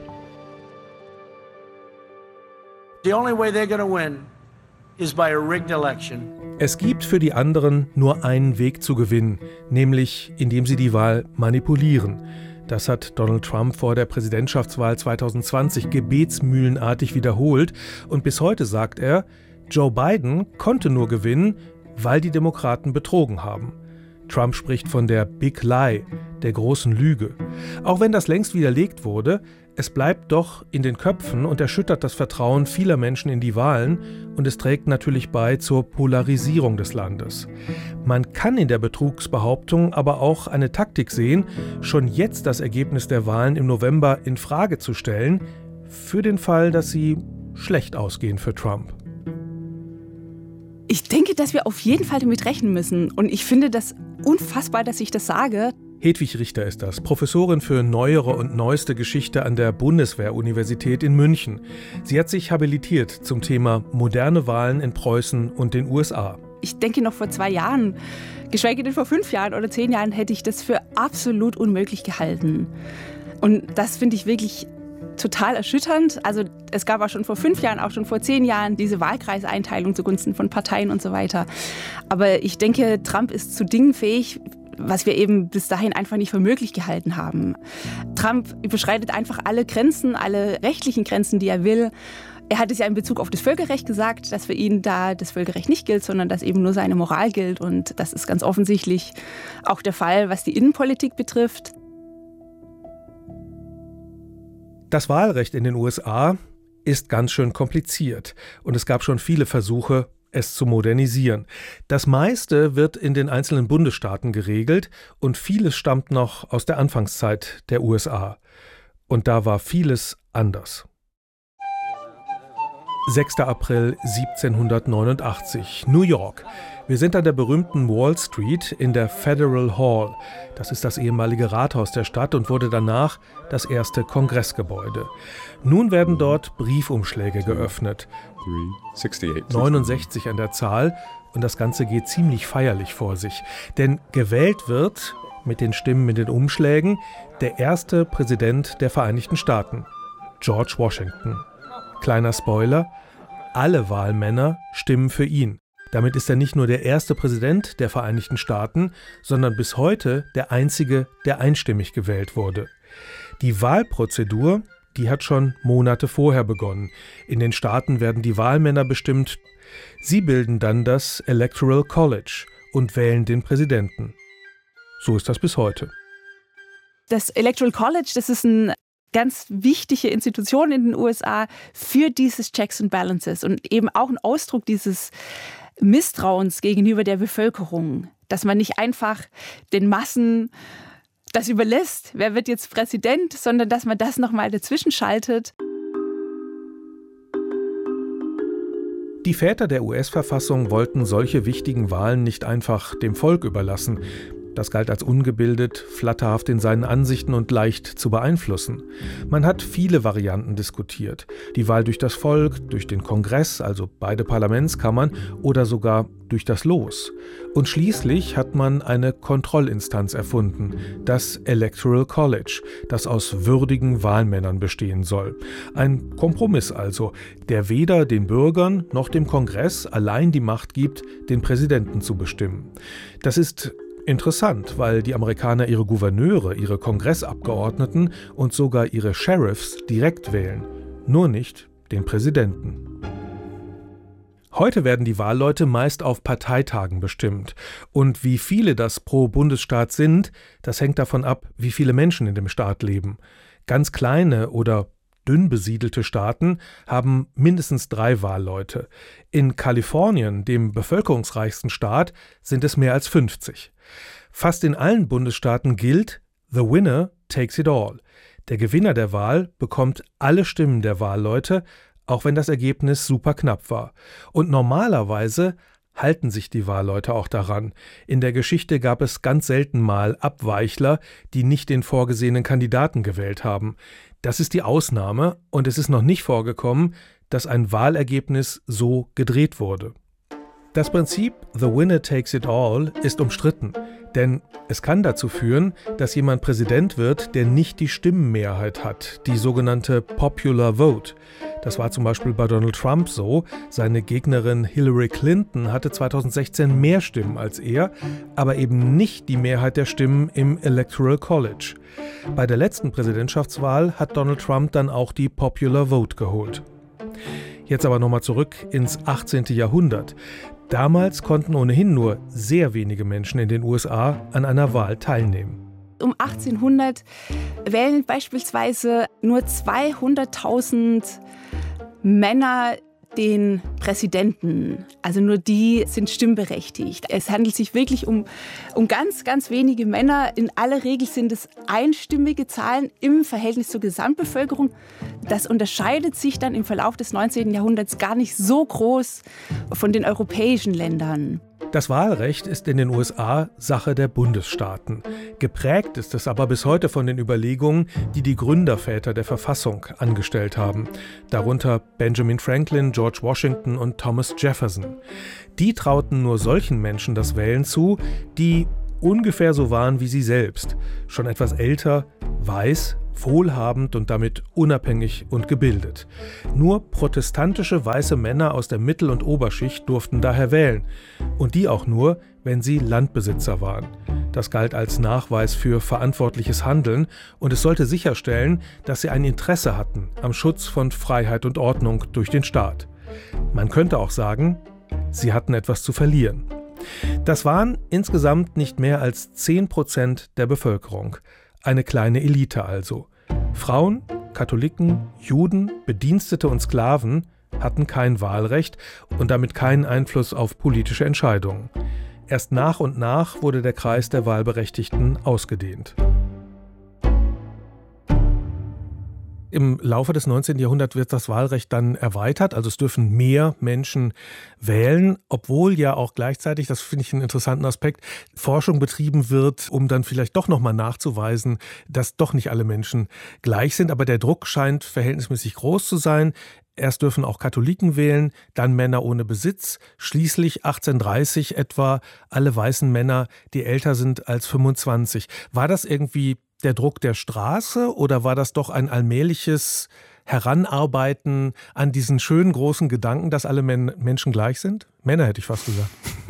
The only way they're going to win is by a rigged election. Es gibt für die anderen nur einen Weg zu gewinnen, nämlich indem sie die Wahl manipulieren. Das hat Donald Trump vor der Präsidentschaftswahl zweitausendzwanzig gebetsmühlenartig wiederholt und bis heute sagt er, Joe Biden konnte nur gewinnen, weil die Demokraten betrogen haben. Trump spricht von der Big Lie, der großen Lüge. Auch wenn das längst widerlegt wurde, es bleibt doch in den Köpfen und erschüttert das Vertrauen vieler Menschen in die Wahlen und es trägt natürlich bei zur Polarisierung des Landes. Man kann in der Betrugsbehauptung aber auch eine Taktik sehen, schon jetzt das Ergebnis der Wahlen im November in Frage zu stellen, für den Fall, dass sie schlecht ausgehen für Trump. Ich denke, dass wir auf jeden Fall damit rechnen müssen. Und ich finde das unfassbar, dass ich das sage. Hedwig Richter ist das, Professorin für neuere und neueste Geschichte an der Bundeswehr-Universität in München. Sie hat sich habilitiert zum Thema moderne Wahlen in Preußen und den U S A. Ich denke, noch vor zwei Jahren, geschweige denn vor fünf Jahren oder zehn Jahren, hätte ich das für absolut unmöglich gehalten. Und das finde ich wirklich total erschütternd. Also es gab auch schon vor fünf Jahren, auch schon vor zehn Jahren diese Wahlkreiseinteilung zugunsten von Parteien und so weiter. Aber ich denke, Trump ist zu Dingen fähig, was wir eben bis dahin einfach nicht für möglich gehalten haben. Trump überschreitet einfach alle Grenzen, alle rechtlichen Grenzen, die er will. Er hat es ja in Bezug auf das Völkerrecht gesagt, dass für ihn da das Völkerrecht nicht gilt, sondern dass eben nur seine Moral gilt. Und das ist ganz offensichtlich auch der Fall, was die Innenpolitik betrifft. Das Wahlrecht in den U S A ist ganz schön kompliziert und es gab schon viele Versuche, es zu modernisieren. Das meiste wird in den einzelnen Bundesstaaten geregelt und vieles stammt noch aus der Anfangszeit der U S A. Und da war vieles anders. sechster April siebzehnhundertneunundachtzig, New York. Wir sind an der berühmten Wall Street in der Federal Hall. Das ist das ehemalige Rathaus der Stadt und wurde danach das erste Kongressgebäude. Nun werden dort Briefumschläge geöffnet. neunundsechzig an der Zahl und das Ganze geht ziemlich feierlich vor sich. Denn gewählt wird, mit den Stimmen in den Umschlägen, der erste Präsident der Vereinigten Staaten, George Washington. Kleiner Spoiler, alle Wahlmänner stimmen für ihn. Damit ist er nicht nur der erste Präsident der Vereinigten Staaten, sondern bis heute der einzige, der einstimmig gewählt wurde. Die Wahlprozedur, die hat schon Monate vorher begonnen. In den Staaten werden die Wahlmänner bestimmt. Sie bilden dann das Electoral College und wählen den Präsidenten. So ist das bis heute. Das Electoral College, das ist eine ganz wichtige Institution in den U S A für dieses Checks and Balances und eben auch ein Ausdruck dieses Misstrauens gegenüber der Bevölkerung, dass man nicht einfach den Massen das überlässt, wer wird jetzt Präsident, sondern dass man das nochmal dazwischen schaltet. Die Väter der U S-Verfassung wollten solche wichtigen Wahlen nicht einfach dem Volk überlassen. Das galt als ungebildet, flatterhaft in seinen Ansichten und leicht zu beeinflussen. Man hat viele Varianten diskutiert. Die Wahl durch das Volk, durch den Kongress, also beide Parlamentskammern, oder sogar durch das Los. Und schließlich hat man eine Kontrollinstanz erfunden, das Electoral College, das aus würdigen Wahlmännern bestehen soll. Ein Kompromiss also, der weder den Bürgern noch dem Kongress allein die Macht gibt, den Präsidenten zu bestimmen. Das ist interessant, weil die Amerikaner ihre Gouverneure, ihre Kongressabgeordneten und sogar ihre Sheriffs direkt wählen, nur nicht den Präsidenten. Heute werden die Wahlleute meist auf Parteitagen bestimmt. Und wie viele das pro Bundesstaat sind, das hängt davon ab, wie viele Menschen in dem Staat leben. Ganz kleine oder dünn besiedelte Staaten haben mindestens drei Wahlleute. In Kalifornien, dem bevölkerungsreichsten Staat, sind es mehr als fünfzig. Fast in allen Bundesstaaten gilt, the winner takes it all. Der Gewinner der Wahl bekommt alle Stimmen der Wahlleute, auch wenn das Ergebnis super knapp war. Und normalerweise halten sich die Wahlleute auch daran. In der Geschichte gab es ganz selten mal Abweichler, die nicht den vorgesehenen Kandidaten gewählt haben. Das ist die Ausnahme und es ist noch nicht vorgekommen, dass ein Wahlergebnis so gedreht wurde. Das Prinzip The Winner Takes It All ist umstritten, denn es kann dazu führen, dass jemand Präsident wird, der nicht die Stimmenmehrheit hat, die sogenannte Popular Vote. Das war zum Beispiel bei Donald Trump so. Seine Gegnerin Hillary Clinton hatte zweitausendsechzehn mehr Stimmen als er, aber eben nicht die Mehrheit der Stimmen im Electoral College. Bei der letzten Präsidentschaftswahl hat Donald Trump dann auch die Popular Vote geholt. Jetzt aber nochmal zurück ins achtzehnten Jahrhundert. Damals konnten ohnehin nur sehr wenige Menschen in den U S A an einer Wahl teilnehmen. Um achtzehnhundert wählen beispielsweise nur zweihunderttausend Männer den Präsidenten. Also nur die sind stimmberechtigt. Es handelt sich wirklich um, um ganz, ganz wenige Männer. In aller Regel sind es einstimmige Zahlen im Verhältnis zur Gesamtbevölkerung. Das unterscheidet sich dann im Verlauf des neunzehnten Jahrhunderts gar nicht so groß von den europäischen Ländern. Das Wahlrecht ist in den U S A Sache der Bundesstaaten. Geprägt ist es aber bis heute von den Überlegungen, die die Gründerväter der Verfassung angestellt haben. Darunter Benjamin Franklin, George Washington und Thomas Jefferson. Die trauten nur solchen Menschen das Wählen zu, die ungefähr so waren wie sie selbst. Schon etwas älter, weiß wohlhabend und damit unabhängig und gebildet. Nur protestantische weiße Männer aus der Mittel- und Oberschicht durften daher wählen. Und die auch nur, wenn sie Landbesitzer waren. Das galt als Nachweis für verantwortliches Handeln und es sollte sicherstellen, dass sie ein Interesse hatten am Schutz von Freiheit und Ordnung durch den Staat. Man könnte auch sagen, sie hatten etwas zu verlieren. Das waren insgesamt nicht mehr als zehn Prozent der Bevölkerung. Eine kleine Elite also. Frauen, Katholiken, Juden, Bedienstete und Sklaven hatten kein Wahlrecht und damit keinen Einfluss auf politische Entscheidungen. Erst nach und nach wurde der Kreis der Wahlberechtigten ausgedehnt. Im Laufe des neunzehnten Jahrhunderts wird das Wahlrecht dann erweitert, also es dürfen mehr Menschen wählen, obwohl ja auch gleichzeitig, das finde ich einen interessanten Aspekt, Forschung betrieben wird, um dann vielleicht doch nochmal nachzuweisen, dass doch nicht alle Menschen gleich sind. Aber der Druck scheint verhältnismäßig groß zu sein. Erst dürfen auch Katholiken wählen, dann Männer ohne Besitz, schließlich achtzehnhundertdreißig etwa alle weißen Männer, die älter sind als fünfundzwanzig. War das irgendwie der Druck der Straße oder war das doch ein allmähliches Heranarbeiten an diesen schönen großen Gedanken, dass alle Men- Menschen gleich sind? Männer hätte ich fast gesagt.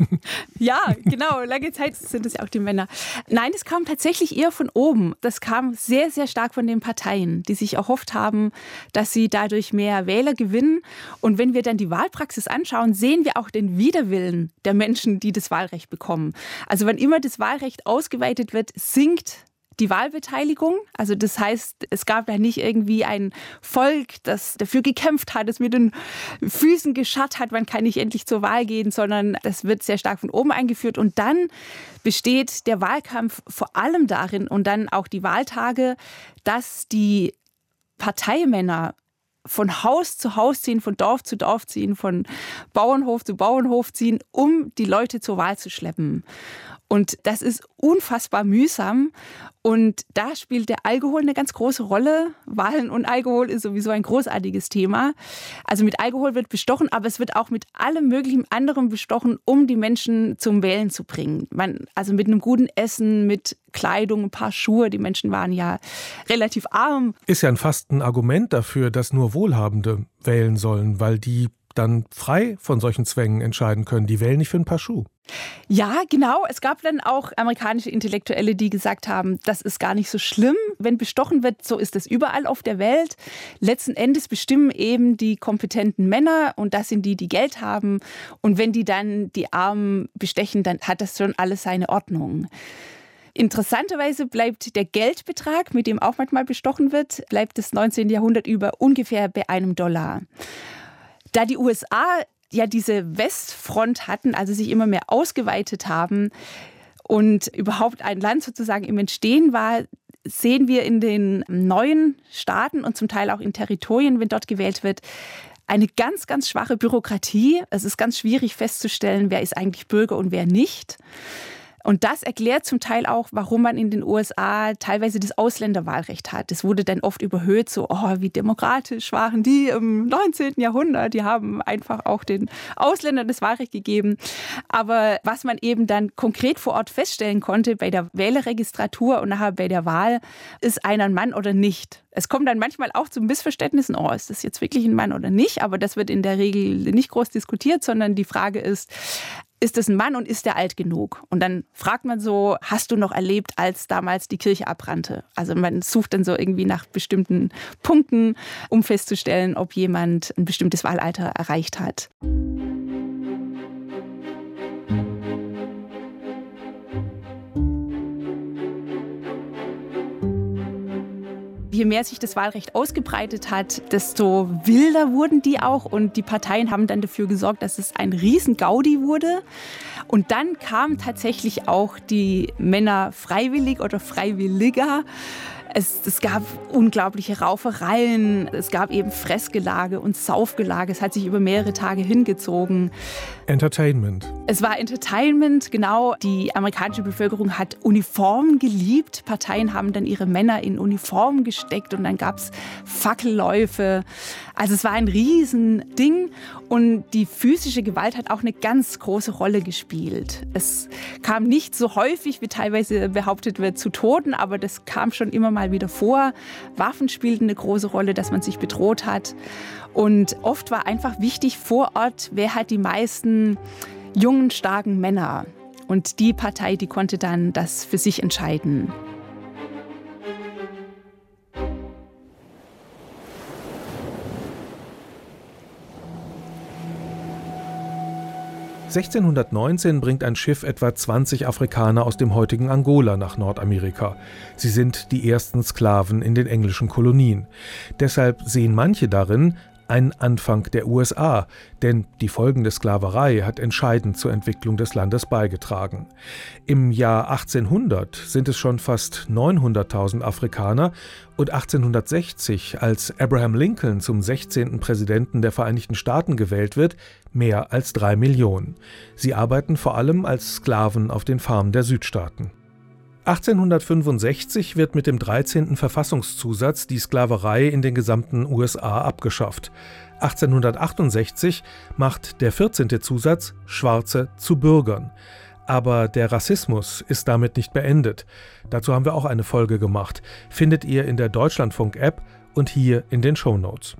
Ja, genau. Lange Zeit sind es ja auch die Männer. Nein, es kam tatsächlich eher von oben. Das kam sehr, sehr stark von den Parteien, die sich erhofft haben, dass sie dadurch mehr Wähler gewinnen. Und wenn wir dann die Wahlpraxis anschauen, sehen wir auch den Widerwillen der Menschen, die das Wahlrecht bekommen. Also wenn immer das Wahlrecht ausgeweitet wird, sinkt die Wahlbeteiligung. Also das heißt, es gab ja nicht irgendwie ein Volk, das dafür gekämpft hat, das mit den Füßen gescharrt hat, man kann nicht endlich zur Wahl gehen, sondern das wird sehr stark von oben eingeführt. Und dann besteht der Wahlkampf vor allem darin und dann auch die Wahltage, dass die Parteimänner von Haus zu Haus ziehen, von Dorf zu Dorf ziehen, von Bauernhof zu Bauernhof ziehen, um die Leute zur Wahl zu schleppen. Und das ist unfassbar mühsam. Und da spielt der Alkohol eine ganz große Rolle. Wahlen und Alkohol ist sowieso ein großartiges Thema. Also mit Alkohol wird bestochen, aber es wird auch mit allem möglichen anderen bestochen, um die Menschen zum Wählen zu bringen. Man, also mit einem guten Essen, mit Kleidung, ein paar Schuhe. Die Menschen waren ja relativ arm. Ist ja fast ein Argument dafür, dass nur Wohlhabende wählen sollen, weil die dann frei von solchen Zwängen entscheiden können. Die wählen nicht für ein paar Schuhe. Ja, genau. Es gab dann auch amerikanische Intellektuelle, die gesagt haben, das ist gar nicht so schlimm, wenn bestochen wird. So ist es überall auf der Welt. Letzten Endes bestimmen eben die kompetenten Männer und das sind die, die Geld haben. Und wenn die dann die Armen bestechen, dann hat das schon alles seine Ordnung. Interessanterweise bleibt der Geldbetrag, mit dem auch manchmal bestochen wird, bleibt das neunzehnten Jahrhundert über ungefähr bei einem Dollar. Da die U S A ja diese Westfront hatten, also sich immer mehr ausgeweitet haben und überhaupt ein Land sozusagen im Entstehen war, sehen wir in den neuen Staaten und zum Teil auch in Territorien, wenn dort gewählt wird, eine ganz, ganz schwache Bürokratie. Es ist ganz schwierig festzustellen, wer ist eigentlich Bürger und wer nicht. Und das erklärt zum Teil auch, warum man in den U S A teilweise das Ausländerwahlrecht hat. Das wurde dann oft überhöht, so, oh, wie demokratisch waren die im neunzehnten Jahrhundert. Die haben einfach auch den Ausländern das Wahlrecht gegeben. Aber was man eben dann konkret vor Ort feststellen konnte, bei der Wählerregistratur und nachher bei der Wahl, ist einer ein Mann oder nicht. Es kommt dann manchmal auch zu Missverständnissen, oh, ist das jetzt wirklich ein Mann oder nicht? Aber das wird in der Regel nicht groß diskutiert, sondern die Frage ist, ist es ein Mann und ist der alt genug? Und dann fragt man so, hast du noch erlebt, als damals die Kirche abbrannte? Also man sucht dann so irgendwie nach bestimmten Punkten, um festzustellen, ob jemand ein bestimmtes Wahlalter erreicht hat. Je mehr sich das Wahlrecht ausgebreitet hat, desto wilder wurden die auch. Und die Parteien haben dann dafür gesorgt, dass es ein Riesen-Gaudi wurde. Und dann kamen tatsächlich auch die Männer freiwillig oder freiwilliger. Es, es gab unglaubliche Raufereien, es gab eben Fressgelage und Saufgelage. Es hat sich über mehrere Tage hingezogen. Entertainment. Es war Entertainment, genau. Die amerikanische Bevölkerung hat Uniformen geliebt. Parteien haben dann ihre Männer in Uniformen gesteckt und dann gab es Fackelläufe. Also es war ein Riesending und die physische Gewalt hat auch eine ganz große Rolle gespielt. Es kam nicht so häufig, wie teilweise behauptet wird, zu Toten, aber das kam schon immer mal mal wieder vor. Waffen spielten eine große Rolle, dass man sich bedroht hat. Und oft war einfach wichtig vor Ort, wer hat die meisten jungen, starken Männer. Und die Partei, die konnte dann das für sich entscheiden. sechzehnhundertneunzehn bringt ein Schiff etwa zwanzig Afrikaner aus dem heutigen Angola nach Nordamerika. Sie sind die ersten Sklaven in den englischen Kolonien. Deshalb sehen manche darin einen Anfang der U S A, denn die folgende Sklaverei hat entscheidend zur Entwicklung des Landes beigetragen. Im Jahr achtzehnhundert sind es schon fast neunhunderttausend Afrikaner und achtzehnhundertsechzig, als Abraham Lincoln zum sechzehnten Präsidenten der Vereinigten Staaten gewählt wird, mehr als drei Millionen. Sie arbeiten vor allem als Sklaven auf den Farmen der Südstaaten. achtzehnhundertfünfundsechzig wird mit dem dreizehnten Verfassungszusatz die Sklaverei in den gesamten U S A abgeschafft. achtzehnhundertachtundsechzig macht der vierzehnte Zusatz Schwarze zu Bürgern. Aber der Rassismus ist damit nicht beendet. Dazu haben wir auch eine Folge gemacht. Findet ihr in der Deutschlandfunk-App und hier in den Shownotes.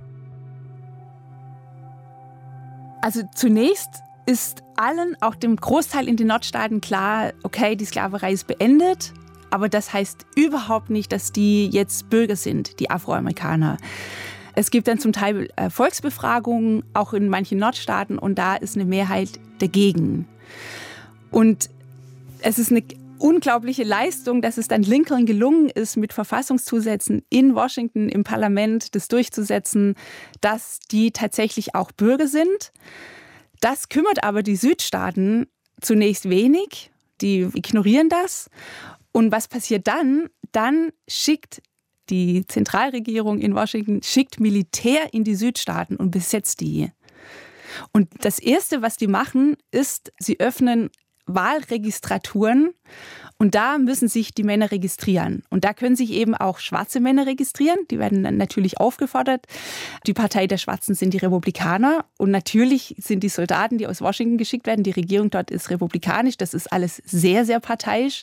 Also zunächst ist allen, auch dem Großteil in den Nordstaaten klar, okay, die Sklaverei ist beendet, aber das heißt überhaupt nicht, dass die jetzt Bürger sind, die Afroamerikaner. Es gibt dann zum Teil äh, Volksbefragungen, auch in manchen Nordstaaten, und da ist eine Mehrheit dagegen. Und es ist eine unglaubliche Leistung, dass es dann Lincoln gelungen ist, mit Verfassungszusätzen in Washington im Parlament das durchzusetzen, dass die tatsächlich auch Bürger sind. Das kümmert aber die Südstaaten zunächst wenig, die ignorieren das. Und was passiert dann? Dann schickt die Zentralregierung in Washington schickt Militär in die Südstaaten und besetzt die. Und das Erste, was die machen, ist, sie öffnen Wahlregistraturen und da müssen sich die Männer registrieren. Und da können sich eben auch schwarze Männer registrieren. Die werden dann natürlich aufgefordert. Die Partei der Schwarzen sind die Republikaner. Und natürlich sind die Soldaten, die aus Washington geschickt werden, die Regierung dort ist republikanisch. Das ist alles sehr, sehr parteiisch.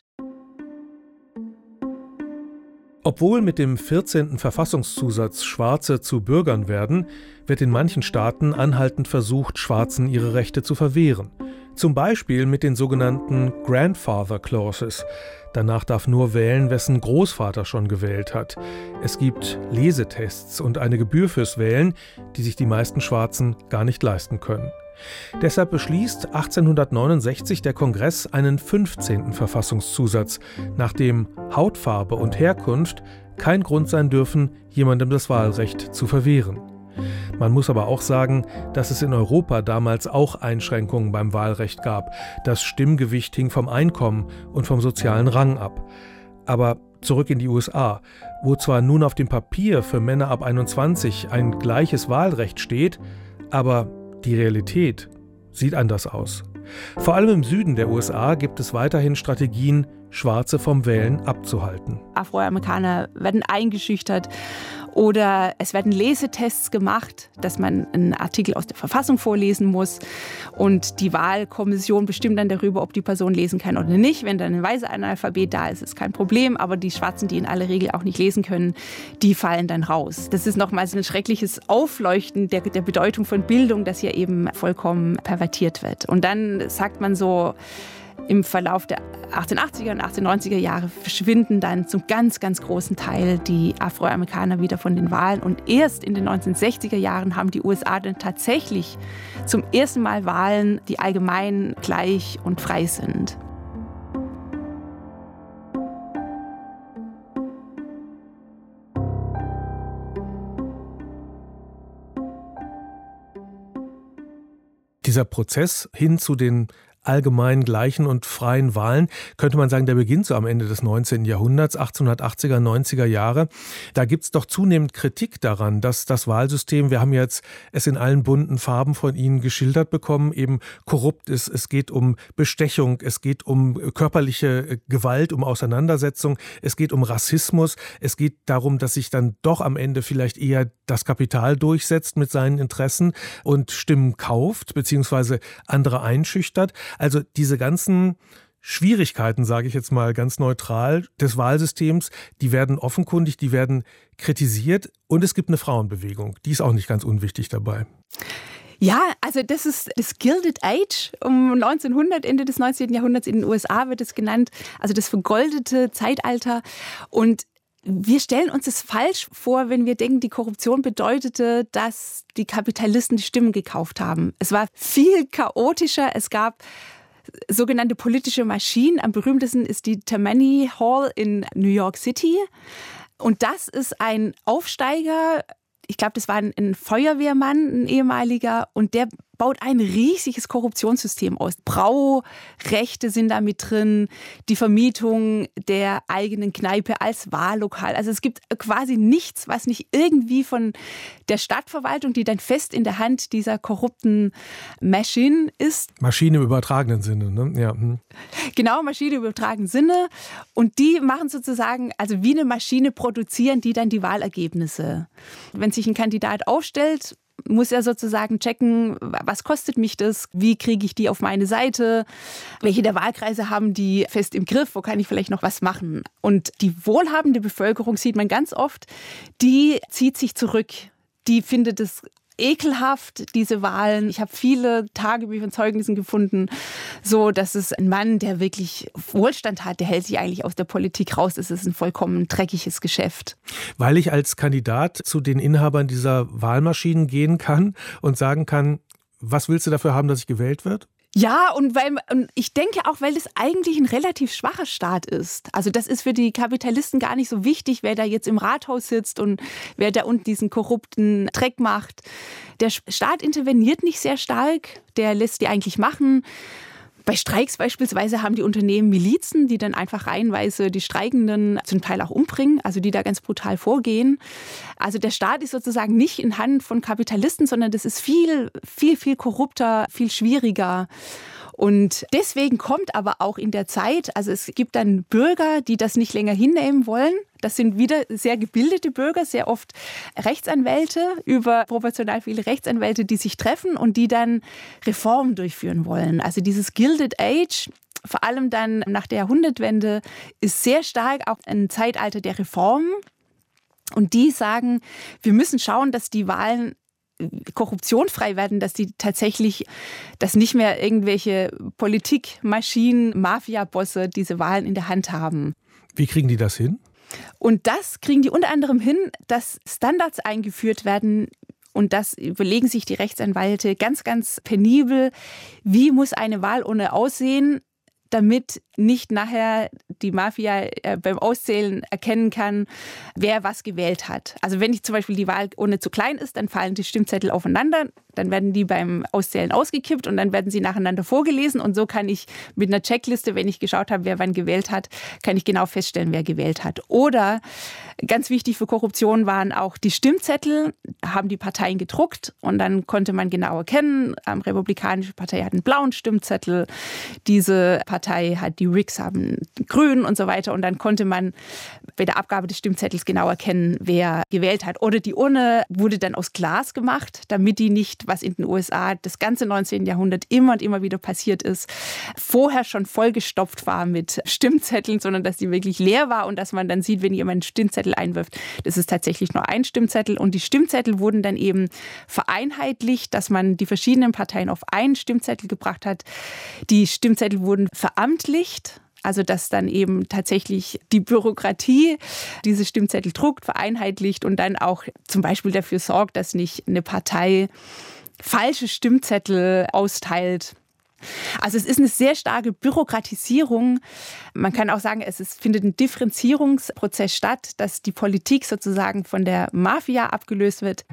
Obwohl mit dem vierzehnten Verfassungszusatz Schwarze zu Bürgern werden, wird in manchen Staaten anhaltend versucht, Schwarzen ihre Rechte zu verwehren. Zum Beispiel mit den sogenannten Grandfather Clauses. Danach darf nur wählen, wessen Großvater schon gewählt hat. Es gibt Lesetests und eine Gebühr fürs Wählen, die sich die meisten Schwarzen gar nicht leisten können. Deshalb beschließt achtzehnhundertneunundsechzig der Kongress einen fünfzehnten Verfassungszusatz, nach dem Hautfarbe und Herkunft kein Grund sein dürfen, jemandem das Wahlrecht zu verwehren. Man muss aber auch sagen, dass es in Europa damals auch Einschränkungen beim Wahlrecht gab. Das Stimmgewicht hing vom Einkommen und vom sozialen Rang ab. Aber zurück in die U S A, wo zwar nun auf dem Papier für Männer ab einundzwanzig ein gleiches Wahlrecht steht, aber die Realität sieht anders aus. Vor allem im Süden der U S A gibt es weiterhin Strategien, Schwarze vom Wählen abzuhalten. Afroamerikaner werden eingeschüchtert oder es werden Lesetests gemacht, dass man einen Artikel aus der Verfassung vorlesen muss und die Wahlkommission bestimmt dann darüber, ob die Person lesen kann oder nicht. Wenn dann ein weißer Analphabet da ist, ist kein Problem, aber die Schwarzen, die in aller Regel auch nicht lesen können, die fallen dann raus. Das ist nochmals ein schreckliches Aufleuchten der, der Bedeutung von Bildung, das hier eben vollkommen pervertiert wird. Und dann sagt man so, im Verlauf der achtzehnhundertachtziger und achtzehnhundertneunziger Jahre verschwinden dann zum ganz, ganz großen Teil die Afroamerikaner wieder von den Wahlen. Und erst in den neunzehnhundertsechziger Jahren haben die U S A dann tatsächlich zum ersten Mal Wahlen, die allgemein gleich und frei sind. Dieser Prozess hin zu den allgemein gleichen und freien Wahlen, könnte man sagen, der beginnt so am Ende des neunzehnten Jahrhunderts, achtzehnhundertachtziger, neunziger Jahre. Da gibt es doch zunehmend Kritik daran, dass das Wahlsystem, wir haben jetzt es in allen bunten Farben von Ihnen geschildert bekommen, eben korrupt ist. Es geht um Bestechung, es geht um körperliche Gewalt, um Auseinandersetzung, es geht um Rassismus, es geht darum, dass sich dann doch am Ende vielleicht eher das Kapital durchsetzt mit seinen Interessen und Stimmen kauft, beziehungsweise andere einschüchtert. Also diese ganzen Schwierigkeiten, sage ich jetzt mal ganz neutral, des Wahlsystems, die werden offenkundig, die werden kritisiert und es gibt eine Frauenbewegung, die ist auch nicht ganz unwichtig dabei. Ja, also das ist das Gilded Age um neunzehnhundert, Ende des neunzehnten Jahrhunderts in den U S A wird es genannt, also das vergoldete Zeitalter. Und wir stellen uns das falsch vor, wenn wir denken, die Korruption bedeutete, dass die Kapitalisten die Stimmen gekauft haben. Es war viel chaotischer, es gab sogenannte politische Maschinen. Am berühmtesten ist die Tammany Hall in New York City. Und das ist ein Aufsteiger, ich glaube, das war ein, ein Feuerwehrmann, ein ehemaliger, und der baut ein riesiges Korruptionssystem aus. Braurechte sind da mit drin, die Vermietung der eigenen Kneipe als Wahllokal. Also es gibt quasi nichts, was nicht irgendwie von der Stadtverwaltung, die dann fest in der Hand dieser korrupten Maschine ist. Maschine im übertragenen Sinne, ne? Ja. Hm. Genau, Maschine im übertragenen Sinne. Und die machen sozusagen, also wie eine Maschine produzieren die dann die Wahlergebnisse. Wenn sich ein Kandidat aufstellt, muss er sozusagen checken, was kostet mich das, wie kriege ich die auf meine Seite, welche der Wahlkreise haben die fest im Griff, wo kann ich vielleicht noch was machen. Und die wohlhabende Bevölkerung sieht man ganz oft, die zieht sich zurück, die findet es ekelhaft, diese Wahlen. Ich habe viele Tagebücher und Zeugnissen gefunden, so dass es ein Mann, der wirklich Wohlstand hat, der hält sich eigentlich aus der Politik raus. Es ist ein vollkommen dreckiges Geschäft. Weil ich als Kandidat zu den Inhabern dieser Wahlmaschinen gehen kann und sagen kann, was willst du dafür haben, dass ich gewählt werde? Ja, und weil und ich denke auch, weil das eigentlich ein relativ schwacher Staat ist. Also das ist für die Kapitalisten gar nicht so wichtig, wer da jetzt im Rathaus sitzt und wer da unten diesen korrupten Dreck macht. Der Staat interveniert nicht sehr stark, der lässt die eigentlich machen. Bei Streiks beispielsweise haben die Unternehmen Milizen, die dann einfach reihenweise die Streikenden zum Teil auch umbringen, also die da ganz brutal vorgehen. Also der Staat ist sozusagen nicht in Hand von Kapitalisten, sondern das ist viel, viel, viel korrupter, viel schwieriger. Und deswegen kommt aber auch in der Zeit, also es gibt dann Bürger, die das nicht länger hinnehmen wollen. Das sind wieder sehr gebildete Bürger, sehr oft Rechtsanwälte, überproportional viele Rechtsanwälte, die sich treffen und die dann Reformen durchführen wollen. Also dieses Gilded Age, vor allem dann nach der Jahrhundertwende, ist sehr stark auch ein Zeitalter der Reformen. Und die sagen, wir müssen schauen, dass die Wahlen korruptionfrei werden, dass die tatsächlich, dass nicht mehr irgendwelche Politikmaschinen, Mafia-Bosse diese Wahlen in der Hand haben. Wie kriegen die das hin? Und das kriegen die unter anderem hin, dass Standards eingeführt werden. Und das überlegen sich die Rechtsanwälte ganz, ganz penibel. Wie muss eine Wahlurne aussehen, damit nicht nachher die Mafia äh, beim Auszählen erkennen kann, wer was gewählt hat. Also wenn ich zum Beispiel die Wahlurne zu klein ist, dann fallen die Stimmzettel aufeinander, dann werden die beim Auszählen ausgekippt und dann werden sie nacheinander vorgelesen und so kann ich mit einer Checkliste, wenn ich geschaut habe, wer wann gewählt hat, kann ich genau feststellen, wer gewählt hat. Oder ganz wichtig für Korruption waren auch die Stimmzettel, haben die Parteien gedruckt und dann konnte man genau erkennen, die Republikanische Partei hat einen blauen Stimmzettel, diese Partei hat die Whigs haben grün und so weiter und dann konnte man bei der Abgabe des Stimmzettels genau erkennen, wer gewählt hat. Oder die Urne wurde dann aus Glas gemacht, damit die nicht, was in den U S A das ganze neunzehnten Jahrhundert immer und immer wieder passiert ist, vorher schon vollgestopft war mit Stimmzetteln, sondern dass die wirklich leer war und dass man dann sieht, wenn jemand einen Stimmzettel einwirft, das ist tatsächlich nur ein Stimmzettel. Und die Stimmzettel wurden dann eben vereinheitlicht, dass man die verschiedenen Parteien auf einen Stimmzettel gebracht hat. Die Stimmzettel wurden veramtlicht. Also dass dann eben tatsächlich die Bürokratie diese Stimmzettel druckt, vereinheitlicht und dann auch zum Beispiel dafür sorgt, dass nicht eine Partei falsche Stimmzettel austeilt. Also es ist eine sehr starke Bürokratisierung. Man kann auch sagen, es ist, findet ein Differenzierungsprozess statt, dass die Politik sozusagen von der Mafia abgelöst wird.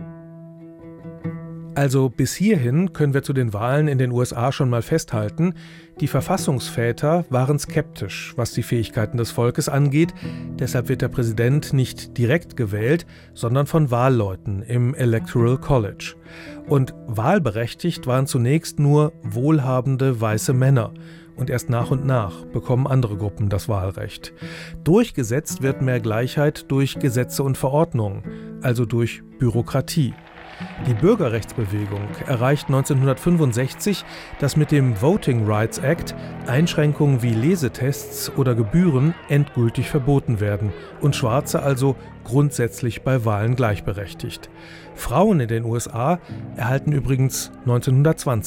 Also bis hierhin können wir zu den Wahlen in den U S A schon mal festhalten, die Verfassungsväter waren skeptisch, was die Fähigkeiten des Volkes angeht. Deshalb wird der Präsident nicht direkt gewählt, sondern von Wahlleuten im Electoral College. Und wahlberechtigt waren zunächst nur wohlhabende weiße Männer. Und erst nach und nach bekommen andere Gruppen das Wahlrecht. Durchgesetzt wird mehr Gleichheit durch Gesetze und Verordnungen, also durch Bürokratie. Die Bürgerrechtsbewegung erreicht neunzehnhundertfünfundsechzig, dass mit dem Voting Rights Act Einschränkungen wie Lesetests oder Gebühren endgültig verboten werden und Schwarze also grundsätzlich bei Wahlen gleichberechtigt. Frauen in den U S A erhalten übrigens neunzehnhundertzwanzig